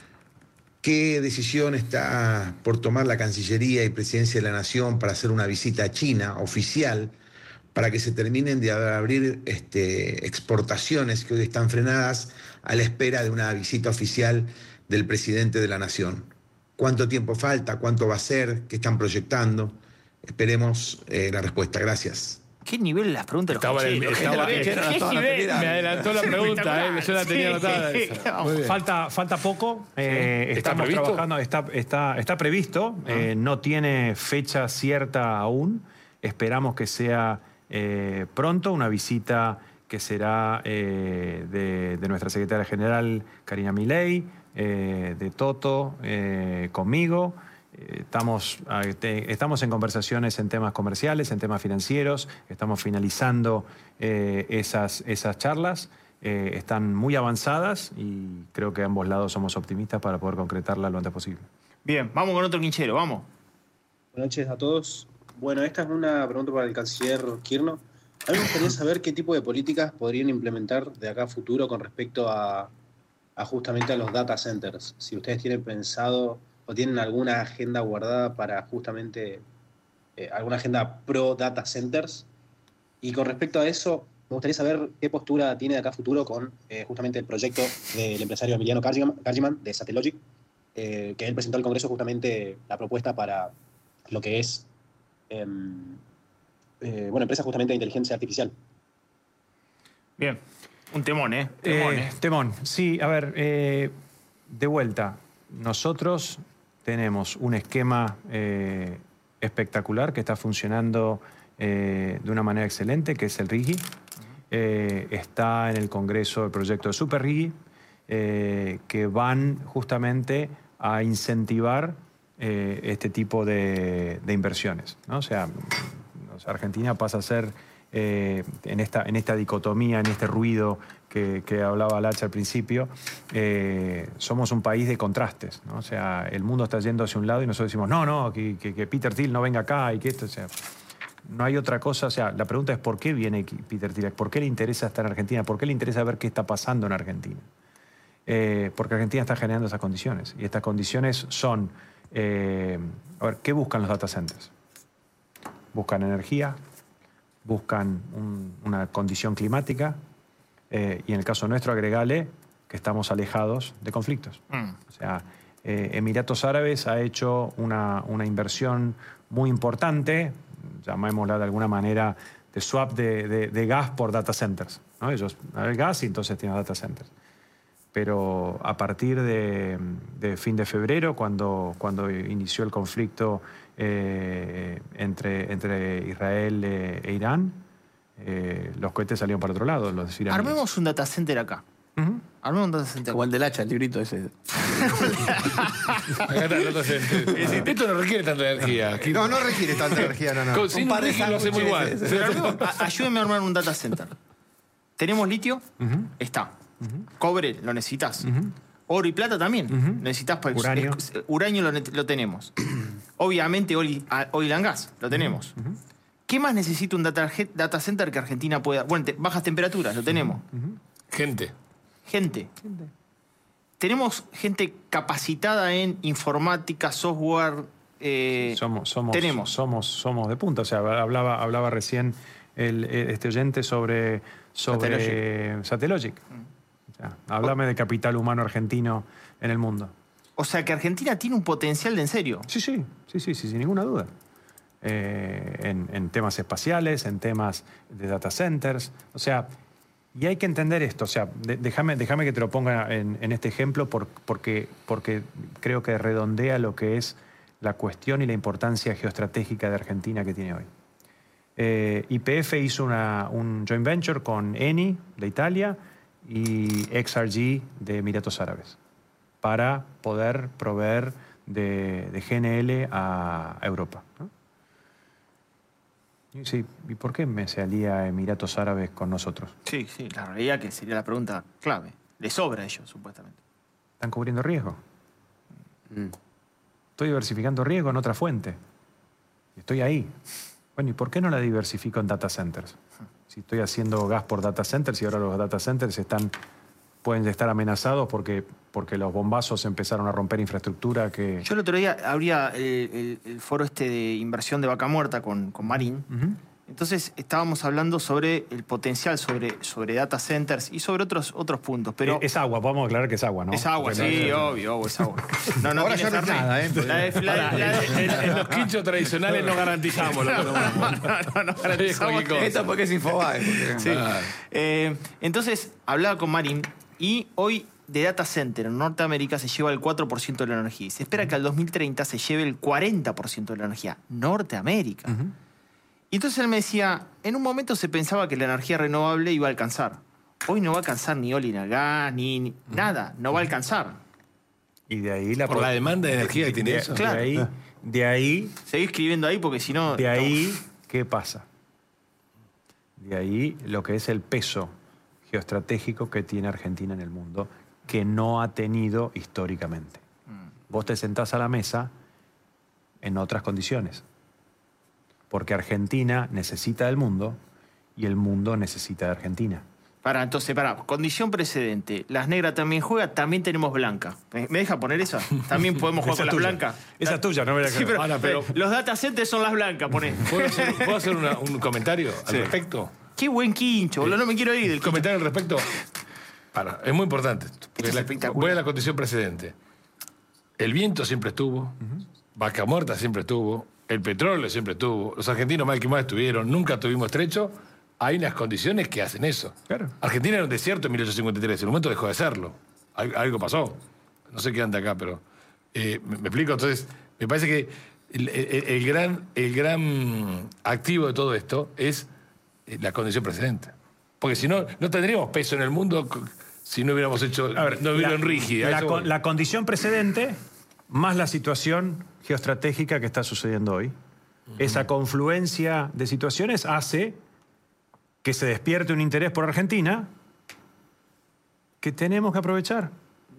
¿qué decisión está por tomar la Cancillería y Presidencia de la Nación para hacer una visita a China oficial para que se terminen de abrir este, exportaciones que hoy están frenadas a la espera de una visita oficial del presidente de la Nación? ¿Cuánto tiempo falta? ¿Cuánto va a ser? ¿Qué están proyectando? Esperemos eh, la respuesta. Gracias.
¿Qué nivel las preguntas de los
Estaba en el-
quincheros?
estaba-
¿Qué
quincheros,
nivel?
estaba en la
¿Qué
primera.
nivel?
Me adelantó la pregunta, eh, yo la tenía
Sí.
anotada esa.
Vamos.
Muy bien.
Falta, falta poco. eh,
¿Está
estamos
previsto?
trabajando, está, está, está previsto. eh, no tiene fecha cierta aún. Esperamos que sea eh, pronto una visita que será eh, de, de nuestra secretaria general, Karina Milei, eh, de Toto, eh, conmigo. Eh, Estamos, eh, te- estamos en conversaciones en temas comerciales, en temas financieros, estamos finalizando eh, esas, esas charlas, eh, están muy avanzadas y creo que ambos lados somos optimistas para poder concretarla lo antes posible.
Bien, vamos con otro quinchero, vamos.
Buenas noches a todos. Bueno, esta es una pregunta para el canciller Kirchner. A mí me gustaría saber qué tipo de políticas podrían implementar de acá a futuro con respecto a, a justamente a los data centers. Si ustedes tienen pensado o tienen alguna agenda guardada para justamente eh, alguna agenda pro data centers. Y con respecto a eso, me gustaría saber qué postura tiene de acá a futuro con eh, justamente el proyecto del empresario Emiliano Cargiman de Satellogic, eh, que él presentó al Congreso justamente la propuesta para lo que es eh, eh, bueno, empresa justamente de inteligencia artificial.
Bien. Un temón, ¿eh? Temón,
Eh,
¿eh?
temón, sí, a ver, eh, de vuelta, nosotros tenemos un esquema eh, espectacular que está funcionando eh, de una manera excelente, que es el RIGI. Eh, está en el Congreso el proyecto de Super RIGI, eh, que van justamente a incentivar eh, este tipo de, de inversiones, ¿no? O sea, o sea, Argentina pasa a ser, eh, en, esta, en esta dicotomía, en este ruido que, que hablaba Lacha al principio, eh, somos un país de contrastes, ¿no? O sea, el mundo está yendo hacia un lado y nosotros decimos, no, no, que, que, que Peter Thiel no venga acá y que esto, o sea, no hay otra cosa. O sea, la pregunta es ¿por qué viene Peter Thiel? ¿Por qué le interesa estar en Argentina? ¿Por qué le interesa ver qué está pasando en Argentina? Eh, porque Argentina está generando esas condiciones. Y estas condiciones son... Eh, a ver, ¿qué buscan los data centers? Buscan energía, buscan un, una condición climática eh, y en el caso nuestro agregale que estamos alejados de conflictos. Mm. O sea, eh, Emiratos Árabes ha hecho una, una inversión muy importante, llamémosla de alguna manera, de swap de, de, de gas por data centers, ¿no? Ellos el gas y entonces tienen data centers. Pero a partir de, de fin de febrero, cuando, cuando inició el conflicto eh, entre, entre Israel eh, e Irán, eh, los cohetes salieron para otro lado, los iraníes.
Armemos un data center acá. Uh-huh. Armemos un data center.
Como el del hacha, el librito ese.
Acá está el data center. Esto no requiere tanta energía. Aquí...
No, no requiere tanta energía, no, no.
Con, sin un par de lo hacemos igual.
Pero, ayúdenme a armar un data center. ¿Tenemos litio? Uh-huh. Está. Uh-huh. Cobre, lo necesitas. Uh-huh. Oro y plata también. Uh-huh. Necesitas para
uranio.
Es, uranio lo, lo tenemos. Obviamente, oil, oil and gas lo tenemos. Uh-huh. ¿Qué más necesita un data, data center que Argentina pueda? Bueno, te, bajas temperaturas, lo tenemos.
Uh-huh. Gente.
Gente. gente. Tenemos gente capacitada en informática, software. Eh,
somos, somos,
tenemos.
Somos, somos de punta. O sea, hablaba, hablaba recién el, este oyente sobre, sobre Satellogic. O sea, háblame de capital humano argentino en el mundo.
O sea, que Argentina tiene un potencial de en serio.
Sí, sí, sí, sí, sí sin ninguna duda. Eh, en, en temas espaciales, en temas de data centers. O sea, y hay que entender esto. O sea, de, déjame, déjame que te lo ponga en, en este ejemplo por, porque, porque creo que redondea lo que es la cuestión y la importancia geoestratégica de Argentina que tiene hoy. Eh, Y P F hizo una, un joint venture con Eni de Italia y X R G de Emiratos Árabes para poder proveer de, de G N L a, a Europa, ¿no? Y, sí, ¿y por qué me se alía Emiratos Árabes con nosotros?
Sí, sí, la realidad que sería la pregunta clave. Le sobra a ellos, supuestamente.
¿Están cubriendo riesgo? Mm. Estoy diversificando riesgo en otra fuente. Estoy ahí. Bueno, ¿y por qué no la diversifico en data centers? Si estoy haciendo gas por data centers y ahora los data centers están, pueden estar amenazados porque, porque los bombazos empezaron a romper infraestructura que...
Yo el otro día abría el, el, el foro este de inversión de Vaca Muerta con, con Marín. Uh-huh. Entonces estábamos hablando sobre el potencial, sobre, sobre data centers y sobre otros, otros puntos. Pero
es agua, podemos aclarar que es agua, ¿no?
Es agua, porque sí, no, obvio, obvio, es agua.
No, no, ahora ya no es nada, ¿eh?
La de, la, Ahora, la de, en, en los quinchos tradicionales no garantizamos lo que tomamos.
No, no, no garantizamos.
Esto porque es Infobae. Porque...
Sí. Ah. Eh, entonces, hablaba con Marín y hoy de data center en Norteamérica se lleva el cuatro por ciento de la energía. Y se espera que al dos mil treinta se lleve el cuarenta por ciento de la energía. Norteamérica. Uh-huh. Y entonces él me decía, en un momento se pensaba que la energía renovable iba a alcanzar. Hoy no va a alcanzar ni oil and gas, ni, ni uh-huh. nada. No va a alcanzar.
Y de ahí la...
Por la demanda de energía que tiene eso.
Claro.
De ahí... De ahí
seguí escribiendo ahí porque si no...
De ahí, ¿qué pasa? De ahí lo que es el peso geoestratégico que tiene Argentina en el mundo, que no ha tenido históricamente. Mm. Vos te sentás a la mesa en otras condiciones. Porque Argentina necesita del mundo y el mundo necesita de Argentina.
Para, entonces, para, condición precedente. Las negras también juegan, también tenemos blanca. ¿Me, me deja poner esa? También podemos jugar con las blancas.
Esa es tuya, no me la
sí, pero, Ahora, pero los data centers son las blancas, poné.
¿Puedo hacer, ¿puedo hacer una, un comentario al sí. respecto?
Qué buen quincho, boludo, no me quiero ir del
comentario al respecto. Para, es muy importante. Es la, voy a la condición precedente. El viento siempre estuvo, uh-huh. Vaca Muerta siempre estuvo, el petróleo siempre estuvo, los argentinos más que más estuvieron, nunca tuvimos estrecho. Hay unas condiciones que hacen eso. Claro. Argentina era un desierto en mil ochocientos cincuenta y tres, en un momento dejó de serlo. Algo pasó. No sé qué anda acá, pero... Eh, me, me explico, entonces, me parece que el, el, el, gran, el gran activo de todo esto es la condición precedente. Porque si no, no tendríamos peso en el mundo si no hubiéramos hecho... A ver, no hubiéramos rígida.
La, la, la condición precedente más la situación geoestratégica que está sucediendo hoy. Uh-huh. Esa confluencia de situaciones hace que se despierte un interés por Argentina que tenemos que aprovechar.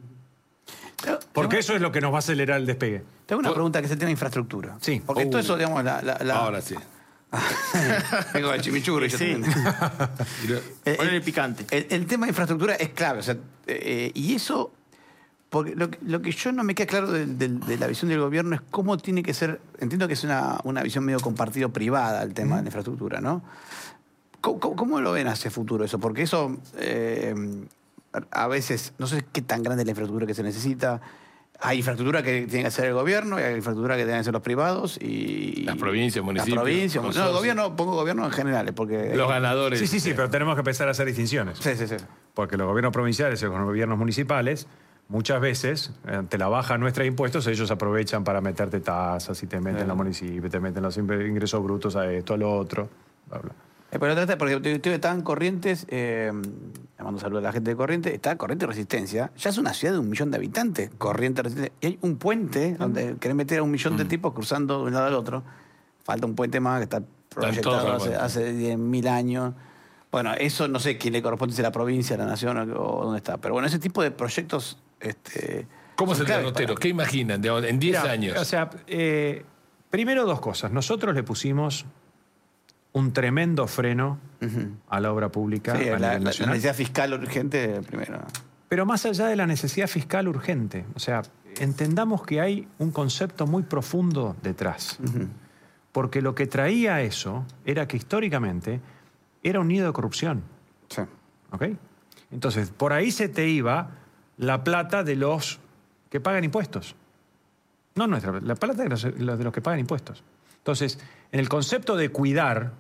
Porque eso es lo que nos va a acelerar el despegue.
Tengo una pregunta que es el tema de infraestructura.
Sí.
Porque uh, todo eso, digamos, la, la, la,
ahora sí.
Tengo el chimichurri. Yo
Sí.
también. Eh,
Ponele
el-
picante.
El, el tema de infraestructura es clave. O sea, eh, y eso, porque lo, que- lo que yo no me queda claro de, de- de la visión del gobierno es cómo tiene que ser. Entiendo que es una, una visión medio compartido-privada el tema de la infraestructura, ¿no? ¿Cómo, cómo- cómo lo ven hacia el futuro eso? Porque eso, eh, a veces, no sé qué tan grande es la infraestructura que se necesita. Hay infraestructura que tiene que hacer el gobierno, y hay infraestructura que tienen que hacer los privados y...
Las provincias, municipios,
Las provincias, no, el
consorcios.
gobierno, pongo gobierno en general, porque...
Los ganadores.
Sí, sí, sí, pero tenemos que empezar a hacer distinciones.
Sí, sí, sí.
Porque los gobiernos provinciales y los gobiernos municipales, muchas veces, ante la baja nuestra de impuestos, ellos aprovechan para meterte tasas y te meten los municipios, te meten los ingresos brutos a esto, a lo otro, bla, bla.
Eh, pero trata, porque ustedes estaban Corrientes, eh, le mando saludos a la gente de Corrientes, está Corrientes Resistencia, ya es una ciudad de un millón de habitantes, Corrientes Resistencia, y hay un puente donde querés meter a un millón de tipos cruzando de un lado al otro, falta un puente más que está proyectado
todos
hace,
los
hace diez mil años. Bueno, eso no sé quién le corresponde, si a la provincia, a la nación o, o dónde está, pero bueno, ese tipo de proyectos... Este,
¿Cómo es
son
el
claves
derrotero?
para-
¿Qué imaginan de- en diez
Mira,
años?
O sea, eh, primero dos cosas. Nosotros le pusimos un tremendo freno a la obra pública
Sí,
a
la,
nivel
la- la
nacional.
necesidad fiscal urgente primero.
Pero más allá de la necesidad fiscal urgente, o sea, entendamos que hay un concepto muy profundo detrás. Porque lo que traía eso era que históricamente era un nido de corrupción.
Sí.
¿Ok? Entonces, por ahí se te iba la plata de los que pagan impuestos. No nuestra, la plata de los, los de los que pagan impuestos. Entonces, en el concepto de cuidar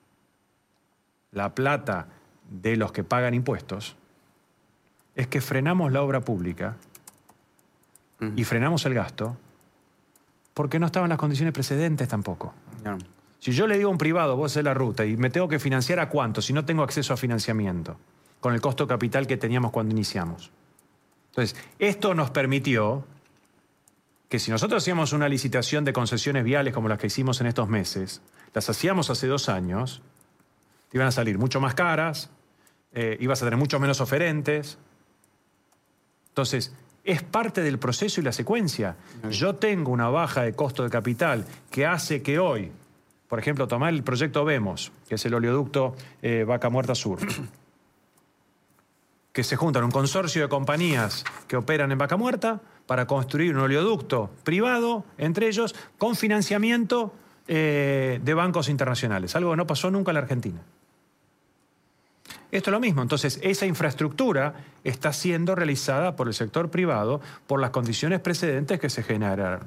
la plata de los que pagan impuestos, es que frenamos la obra pública y frenamos el gasto porque no estaban las condiciones precedentes tampoco.
No.
Si yo le digo a un privado, vos haces la ruta y me tengo que financiar a cuánto si no tengo acceso a financiamiento, con el costo capital que teníamos cuando iniciamos. Entonces, esto nos permitió que si nosotros hacíamos una licitación de concesiones viales como las que hicimos en estos meses, las hacíamos hace dos años, te iban a salir mucho más caras, eh, ibas a tener mucho menos oferentes. Entonces, es parte del proceso y la secuencia. Yo tengo una baja de costo de capital que hace que hoy, por ejemplo, tomar el proyecto Vemos, que es el oleoducto eh, Vaca Muerta Sur, que se juntan un consorcio de compañías que operan en Vaca Muerta para construir un oleoducto privado, entre ellos, con financiamiento eh, de bancos internacionales, algo que no pasó nunca en la Argentina. Esto es lo mismo. Entonces, esa infraestructura está siendo realizada por el sector privado por las condiciones precedentes que se generaron.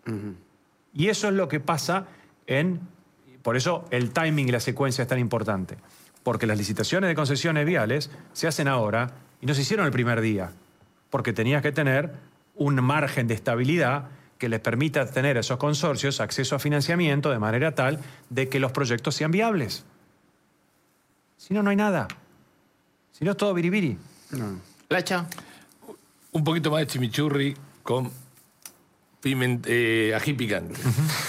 Y eso es lo que pasa en... Por eso el timing y la secuencia es tan importante. Porque las licitaciones de concesiones viales se hacen ahora y no se hicieron el primer día. Porque tenías que tener un margen de estabilidad que les permita tener a esos consorcios acceso a financiamiento de manera tal de que los proyectos sean viables. Si no, no hay nada. Si no, es todo biribiri.
Lacha.
Un poquito más de chimichurri con piment- eh, ají picante.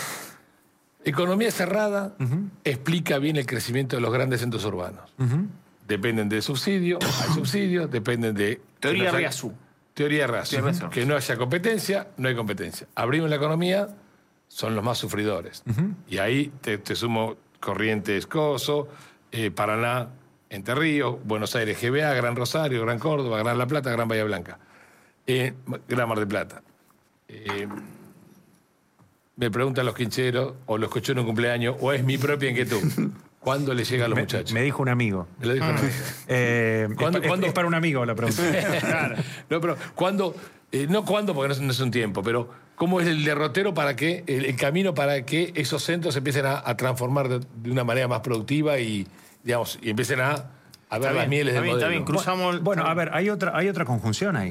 Economía cerrada explica bien el crecimiento de los grandes centros urbanos. Dependen de subsidio, hay subsidios, dependen de...
Teoría
que no haya-
Riazú.
Teoría Riazú.
Teoría Riazú.
Que no haya competencia, no hay competencia. Abrimos la economía, son los más sufridores. Y ahí te, te sumo Corrientes, Coso, eh, Paraná, Entre Ríos, Buenos Aires, G B A, Gran Rosario, Gran Córdoba, Gran La Plata, Gran Bahía Blanca, eh, Gran Mar del Plata. Eh, me preguntan los quincheros, o los escuché en un cumpleaños, o es mi propia inquietud. ¿Cuándo le llega a los
Me,
muchachos?
me dijo un amigo.
Me lo dijo un amigo.
Eh,
¿Cuándo-
es, pa-
cuándo?
es para un amigo la pregunta.
Claro. No, pero ¿cuándo? Eh, no cuándo, porque no es, no es un tiempo, pero ¿cómo es el derrotero para que, el, el camino para que esos centros empiecen a, a transformar de, de una manera más productiva y, digamos, y empiecen a, a ver
Está
las
bien,
mieles
está
del
bien, está
modelo?
bien, cruzamos...
Bueno, a ver, hay otra, hay otra conjunción ahí.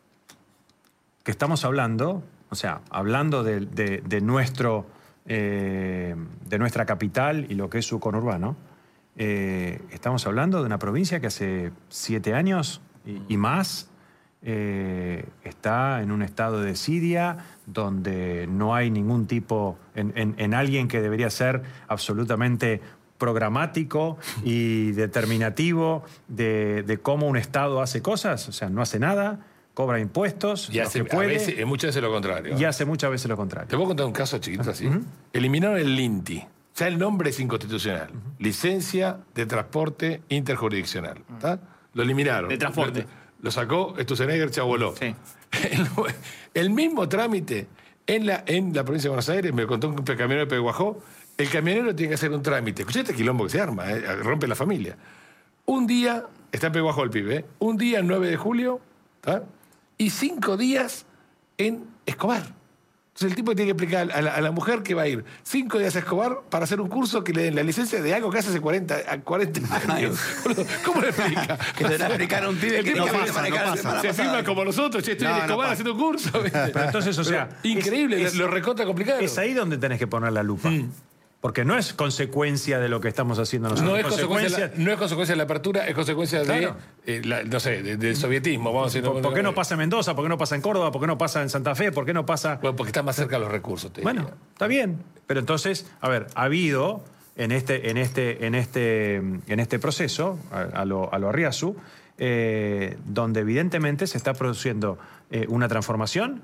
Que estamos hablando, o sea, hablando de, de- de nuestro, eh, de nuestra capital y lo que es su conurbano, eh, estamos hablando de una provincia que hace siete años y, y más eh, está en un estado de desidia, donde no hay ningún tipo, en, en- en alguien que debería ser absolutamente programático y determinativo de, de cómo un Estado hace cosas, o sea, no hace nada, cobra impuestos,
Y
los
hace,
que puede,
a veces, eh, muchas veces lo contrario.
y hace muchas veces lo contrario.
Te puedo contar un caso chiquito así. Eliminaron el INTI. Ya el nombre es inconstitucional. Uh-huh. Licencia de transporte interjurisdiccional. ¿Tá? Lo eliminaron.
De transporte.
Lo, lo sacó Sturzenegger, Chaboló.
Sí.
El, el mismo trámite en la, en la provincia de Buenos Aires, me contó un camionero de Peguajó, el camionero tiene que hacer un trámite. Escuché este quilombo que se arma, eh, rompe la familia. Un día, está en Peguajó el pibe, ¿eh? Un día, el nueve de julio, ¿tá? Y cinco días en Escobar. Entonces el tipo tiene que explicar a la, a la mujer que va a ir cinco días a Escobar para hacer un curso que le den la licencia de algo que hace hace cuarenta años. ¿Cómo le explica?
Que se le explicar a un pibe que no pasa, no pasa.
Se firma como nosotros, che, estoy
No,
en
no
Escobar
pasa.
haciendo un curso.
Pero entonces, o sea,
Pero increíble,
es- es-
lo recontra complicado.
Es ahí donde tenés que poner la lupa.
Mm.
Porque no es consecuencia de lo que estamos haciendo nosotros.
No es, consecuencia, de la- no es consecuencia de la apertura, es consecuencia
Claro.
de, eh, la- no sé, de- del sovietismo. Vamos a decir,
¿Por, por qué no pasa en Mendoza? ¿Por qué no pasa en Córdoba? ¿Por qué no pasa en Santa Fe? ¿Por qué no pasa...?
Bueno, porque está más cerca de los recursos. Te
Bueno,
diría.
está bien. Pero entonces, a ver, ha habido en este, en este, en este, en este proceso, a, a lo, a lo Arriazu, eh, donde evidentemente se está produciendo eh, una transformación,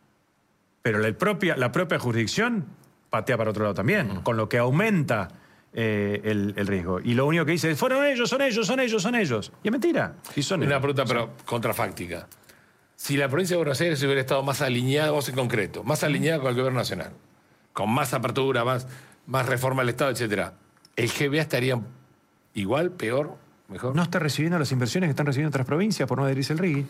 pero la propia, la propia jurisdicción patea para otro lado también, uh-huh. con lo que aumenta eh, el, el riesgo. Y lo único que dice es, fueron ellos, son ellos, son ellos, son ellos. Y es mentira. Sí son
Una
ellos.
pregunta, pero contrafáctica. Si la provincia de Buenos Aires hubiera estado más alineada, vos en concreto, más alineada con el gobierno nacional, con más apertura, más, más reforma del Estado, etcétera, ¿el G B A estaría igual, peor, mejor?
No está recibiendo las inversiones que están recibiendo otras provincias por no adherirse al R I G I.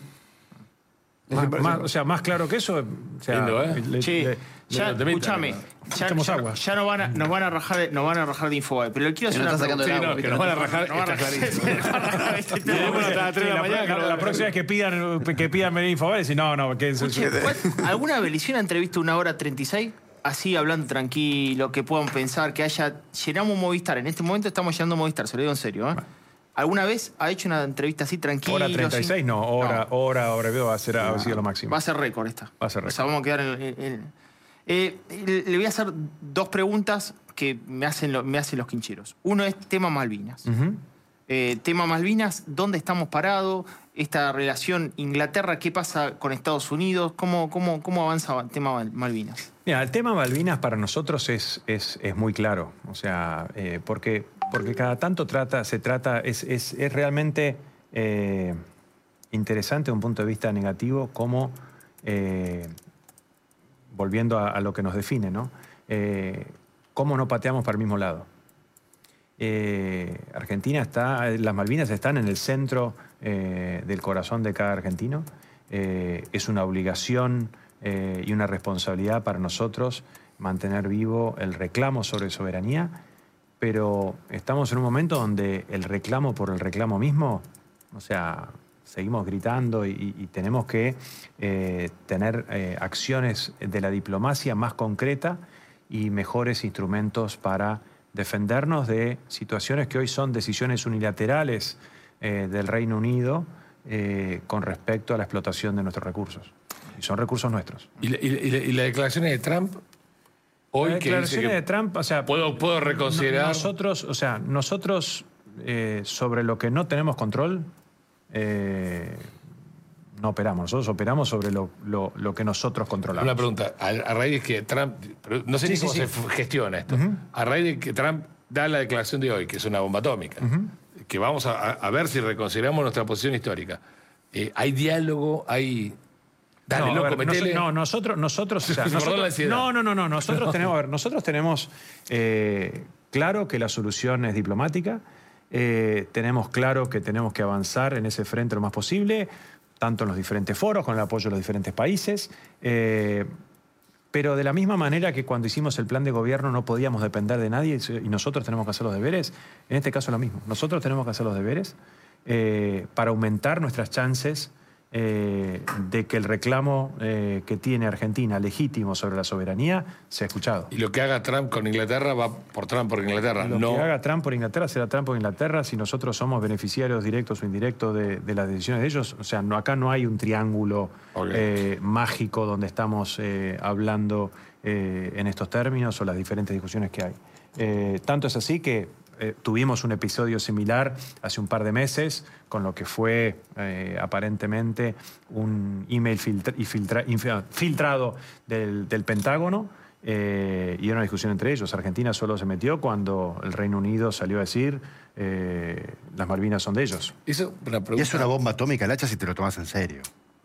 Más, más, o sea, más claro que eso. O sea,
Lindo, ¿eh?
le-
Che,
le-
ya,
le- le-
escúchame, ya,
Echemos
ya-
agua.
ya nos van a, nos van a rajar, de- nos van a rajar de Infobae, pero le quiero
Que
hacer
nos
una
está sacando
pregunta.
el agua,
Sí, no, que nos van a rajar,
Nos van a
está
rajar-
clarísimo.
nos van a rajar este tema.
Tenemos hasta las tres de la
Sí,
mañana que
la,
no-
la próxima vez que pidan, que pidan venir Infobae, decir, no, no, que
Escuche, ¿cuál- ¿alguna vez le hicieron una entrevista una hora treinta y seis? Así, hablando tranquilo, que puedan pensar, que haya... Llenamos Movistar, en este momento estamos llenando Movistar, se lo digo en serio, ¿eh? ¿Alguna vez ha hecho una entrevista así tranquilo?
hora treinta y seis,
sin-
no, hora,
No,
hora, hora, va a ser, ha sido lo máximo.
va a ser récord esta.
Va a ser
O sea, vamos a quedar en... en- en- Eh, le voy a hacer dos preguntas que me hacen, lo- me hacen los quincheros. Uno es tema Malvinas.
Ujú.
Eh, tema Malvinas, ¿dónde estamos parados? Esta relación Inglaterra, ¿qué pasa con Estados Unidos? ¿Cómo, cómo, cómo avanza el tema Mal- Malvinas?
Mira, el tema Malvinas para nosotros es, es, es muy claro. O sea, eh, porque, porque cada tanto trata, se trata, es, es, es realmente eh, interesante desde un punto de vista negativo cómo, eh, volviendo a, a lo que nos define, ¿no? Eh, cómo no pateamos para el mismo lado. Eh, Argentina está, las Malvinas están en el centro eh, del corazón de cada argentino. Eh, es una obligación eh, y una responsabilidad para nosotros mantener vivo el reclamo sobre soberanía, pero estamos en un momento donde el reclamo por el reclamo mismo, o sea, seguimos gritando y, y tenemos que eh, tener eh, acciones de la diplomacia más concreta y mejores instrumentos para defendernos de situaciones que hoy son decisiones unilaterales eh, del Reino Unido eh, con respecto a la explotación de nuestros recursos. Y son recursos nuestros.
¿Y, la- y la- y la- y las declaraciones de Trump? Hoy
Las
que dice
declaraciones
que
de Trump, o sea,
puedo, puedo reconsiderar...
nosotros, o sea, nosotros eh, sobre lo que no tenemos control eh, no operamos. Nosotros operamos sobre lo, lo- lo que nosotros controlamos.
Una pregunta, a, a raíz de que Trump, pero no sé
Sí,
ni
sí,
cómo
sí.
se f- gestiona esto, a raíz de que Trump da la declaración de hoy, que es una bomba atómica, que vamos a, a- a ver si reconsideramos nuestra posición histórica, eh, hay diálogo, hay... Dale,
no, a
loco,
ver,
metele.
noso- no, nosotros, nosotros, o sea,
Perdón
nosotros-
la ansiedad.
no, no, no, no, nosotros tenemos, a ver, nosotros tenemos eh, claro que la solución es diplomática, eh, tenemos claro que tenemos que avanzar en ese frente lo más posible, tanto en los diferentes foros, con el apoyo de los diferentes países, eh, pero de la misma manera que cuando hicimos el plan de gobierno no podíamos depender de nadie y nosotros tenemos que hacer los deberes, en este caso es lo mismo. Nosotros tenemos que hacer los deberes eh, para aumentar nuestras chances eh, de que el reclamo eh, que tiene Argentina legítimo sobre la soberanía sea escuchado.
Y lo que haga Trump con Inglaterra va por Trump por Inglaterra,
Lo
no...
que haga Trump por Inglaterra será Trump por Inglaterra si nosotros somos beneficiarios directos o indirectos de, de las decisiones de ellos. O sea, no, acá no hay un triángulo
Ok.
eh, mágico donde estamos eh, hablando eh, en estos términos o las diferentes discusiones que hay. Eh, tanto es así que eh, tuvimos un episodio similar hace un par de meses con lo que fue eh, aparentemente un email filtra- y filtra- inf- filtrado del, del Pentágono, Eh, y era una discusión entre ellos. Argentina solo se metió cuando el Reino Unido salió a decir eh, las Malvinas son de ellos.
Eso, una
Y es una bomba atómica, el hacha, si te lo tomas en serio.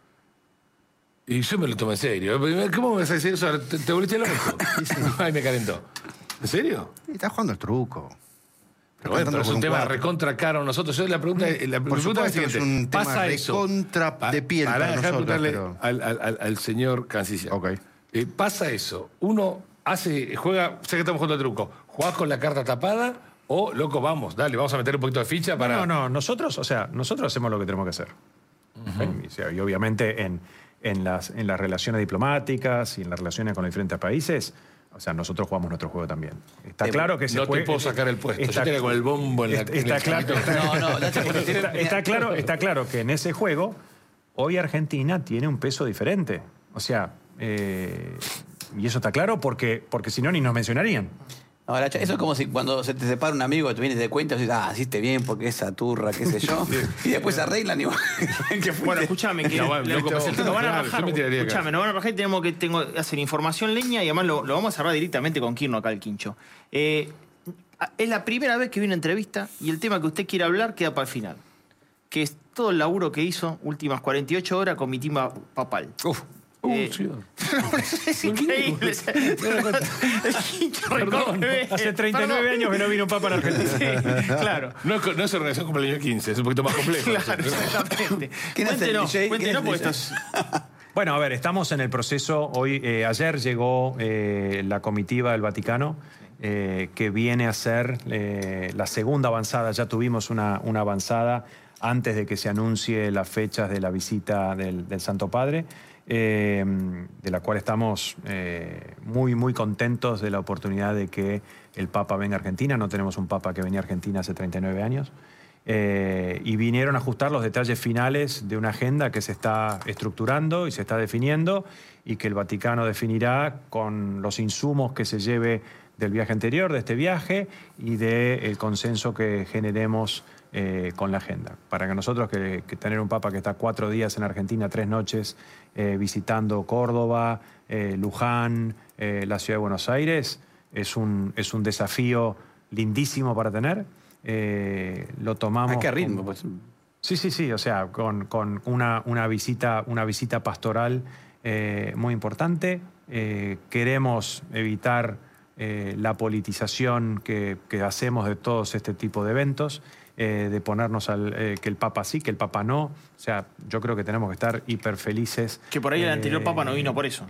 Y yo me lo tomé en serio. ¿Cómo me vas a decir eso? ¿Te, te volviste loco? Ay, me calentó. ¿En serio?
Y estás jugando al truco.
Pero bueno, pero es un tema recontra caro a nosotros. Yo la pregunta, la
Por
pregunta es
supuesto
la
que
siguiente.
es un tema
¿Pasa eso?
recontra de piel
Pará,
para
dejá
nosotros,
preguntarle
pero-
al, al- al- al señor canciller.
Ok.
Eh, ¿Pasa eso? Uno hace, juega, sé que estamos jugando al truco, ¿jugás con la carta tapada o, loco, vamos, dale, vamos a meter un poquito de ficha para...
No, no, nosotros, o sea, nosotros hacemos lo que tenemos que hacer. ¿Sí? O sea, y obviamente en, en, las, en las relaciones diplomáticas y en las relaciones con los diferentes países, o sea, nosotros jugamos nuestro juego también. Está
Eh,
claro que se
no
juega-
te puedo sacar el puesto.
Está,
Yo tenía con el bombo en la
está,
en el
está claro,
capítulo.
está,
No, no, Nacho, porque tiene-
está- está claro, está claro que en ese juego hoy Argentina tiene un peso diferente. O sea, eh, y eso está claro porque, porque si no ni nos mencionarían.
Ahora, eso es como si cuando se te separa un amigo, te vienes de cuenta y dices, ah, hiciste bien porque esa turra, qué sé yo. Y después se arreglan y vos- que fuiste-
Bueno, escúchame, que
No, bueno,
le-
loco,
lo-
pues el
nos
tema
van a
claro,
bajar.
yo me tiraría acá.
Escúchame, nos van a bajar y tenemos que tengo, hacer información leña y además lo, lo vamos a cerrar directamente con Kirno acá el quincho. Eh, es la primera vez que viene una entrevista y el tema que usted quiere hablar queda para el final. Que es todo el laburo que hizo últimas cuarenta y ocho horas con mi team papal.
Uf.
Eh,
Uh, sí.
es increíble. El quincho recorre.
Hace treinta y nueve
Perdón.
años que no vino un papa a la Argentina.
Sí, claro.
No es, no es organización cumpleaños quince, es un poquito más complejo.
Claro, exactamente.
¿Quién es el
Cuéntenos,
D J?
cuéntenos
¿Quién es
porque
el
esto
D
es...
Bueno, a ver, estamos en el proceso. Hoy, eh, ayer llegó eh, la comitiva del Vaticano, eh, que viene a ser eh, la segunda avanzada. Ya tuvimos una, una avanzada antes de que se anuncie las fechas de la visita del, del Santo Padre, eh, de la cual estamos eh, muy, muy contentos de la oportunidad de que el Papa venga a Argentina. No tenemos un Papa que venía a Argentina hace treinta y nueve años. Eh, y vinieron a ajustar los detalles finales de una agenda que se está estructurando y se está definiendo y que el Vaticano definirá con los insumos que se lleve del viaje anterior, de este viaje y del consenso que generemos eh, con la agenda. Para que nosotros, que, que tener un Papa que está cuatro días en Argentina, tres noches eh, visitando Córdoba, eh, Luján, eh, la ciudad de Buenos Aires, es un, es un desafío lindísimo para tener. Eh, lo tomamos.
¿A qué ritmo?
con-
Pues?
Sí, sí, sí, o sea, con, con una, una, visita, una visita pastoral eh, muy importante. Eh, queremos evitar eh, la politización que, que hacemos de todos este tipo de eventos, eh, de ponernos al eh, que el Papa sí, que el Papa no. O sea, yo creo que tenemos que estar hiper felices.
Que por ahí el anterior
Eh,
Papa no vino por eso.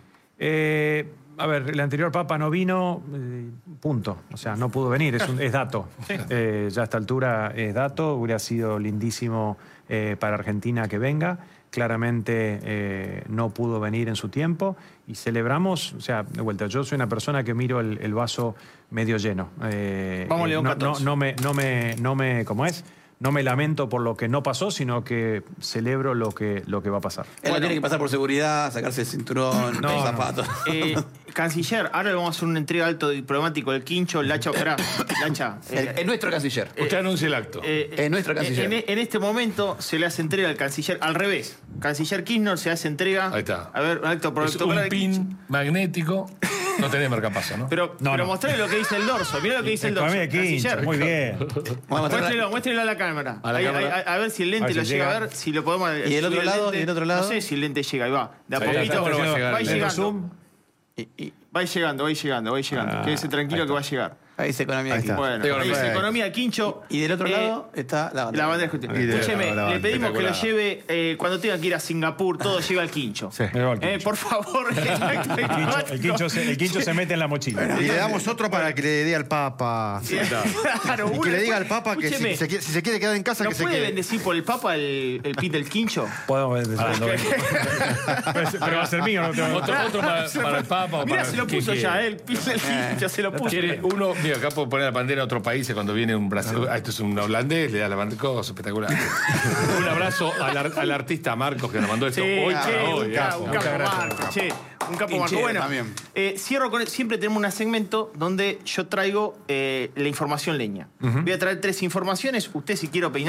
eh, a ver, el anterior Papa no vino, eh, punto. O sea, no pudo venir, es, un- es dato. Eh, ya a esta altura es dato, hubiera sido lindísimo eh, para Argentina que venga. Claramente eh, no pudo venir en su tiempo y celebramos, o sea, de vuelta, yo soy una persona que miro el, el vaso medio lleno. Eh,
Vamos,
eh,
León
no,
catorce.
no, no me, no me, no me, ¿cómo es? No me lamento por lo que no pasó, sino que celebro lo que, lo que va a pasar.
Él no
Bueno.
tiene que pasar por seguridad, sacarse el cinturón,
No,
los
no.
zapatos.
Eh, canciller, ahora le vamos a hacer una entrega alto diplomático del quincho. Lacha, esperá, Lacha.
El-
eh,
Es nuestro canciller.
Usted anuncia el acto.
eh,
Es nuestro canciller.
En, en este momento se le hace entrega al canciller, al revés. Canciller Kirchner se hace entrega.
Ahí está.
A ver, un acto
Es
protocolo
un
de Kirchner.
pin magnético. No tenés marcapaso, ¿no?
Pero,
No,
pero
no.
mostrale lo que dice el dorso. Mirá lo que dice el dorso.
Para mí, Quincho,
Canciller.
muy bien.
Vamos a mostrar-
Muéstrelo, muéstrelo a la cámara.
A la
Ahí,
cámara.
ahí, a ver si el
A
lente
ver
lo
si
llega a
llega.
ver, si lo podemos.
¿Y el otro
subir
lado?
lente.
¿Y el otro lado?
No sé si el lente llega, ahí va. De a
Sí,
poquito.
está,
va
pero va a llegar.
a ir
¿Le
llegando.
zoom?
Y- y-
Va a ir llegando, va a ir llegando, va a ir llegando.
Ah,
Quédese tranquilo
ahí
que va a llegar.
ahí dice economía
Ahí
aquí.
está.
Bueno,
Economía.
ahí dice
Perfecto.
economía Quincho.
Y del otro
Eh,
lado está la bandera.
La bandera escúcheme,
Y de-
escúcheme,
la- la-
le pedimos que lo
espectacular.
lleve eh, cuando tenga que ir a Singapur, todo llega al quincho.
Sí.
Me va el
Eh,
Quincho.
por favor,
El Quincho, el Quincho se, el Quincho se mete en la mochila.
Y le damos otro para que le dé al Papa.
Claro,
Y que
uno
le diga
después-
al Papa que si
escúcheme,
se, quiere, si se quiere quedar en casa,
¿no
que se
puede
quede.
bendecir por el Papa el, el pin del quincho?
Podemos ver desde donde venga. pero, pero va a ser mío, no te
Otro, otro para, para el Papa o
Mira,
para
se lo
¿quién
puso
quiere?
ya, eh, el pin del quincho se lo puso.
Quiere uno, mira, acá puedo poner la bandera de otro país cuando viene un brasileño. Ah, esto es un holandés, le da la bandera, cosa espectacular. Un abrazo al, ar- al artista Marcos que nos mandó esto
Sí,
hoy
che,
para hoy.
un,
eh.
capo, un
Muchas
capo
gracias.
Marco, che, un capo Marco.
Hinchero
Bueno,
también.
eh, cierro con siempre tenemos un segmento donde yo traigo eh, la información leña. Voy a traer tres informaciones, usted si quiere opinar,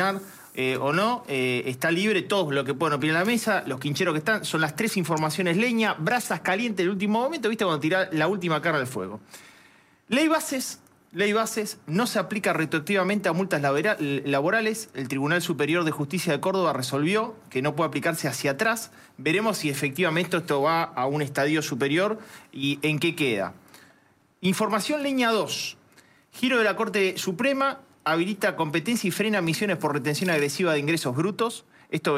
eh, o no, eh, está libre, todos lo que pueden opinar en la mesa, los quincheros que están, son las tres informaciones leña, brasas calientes el último momento, viste cuando tira la última carne al fuego. Ley bases, ley bases no se aplica retroactivamente a multas labora- laborales. El Tribunal Superior de Justicia de Córdoba resolvió que no puede aplicarse hacia atrás. Veremos si efectivamente esto va a un estadio superior y en qué queda. Información leña dos. Giro de la Corte Suprema habilita competencia y frena emisiones por retención agresiva de ingresos brutos. Esto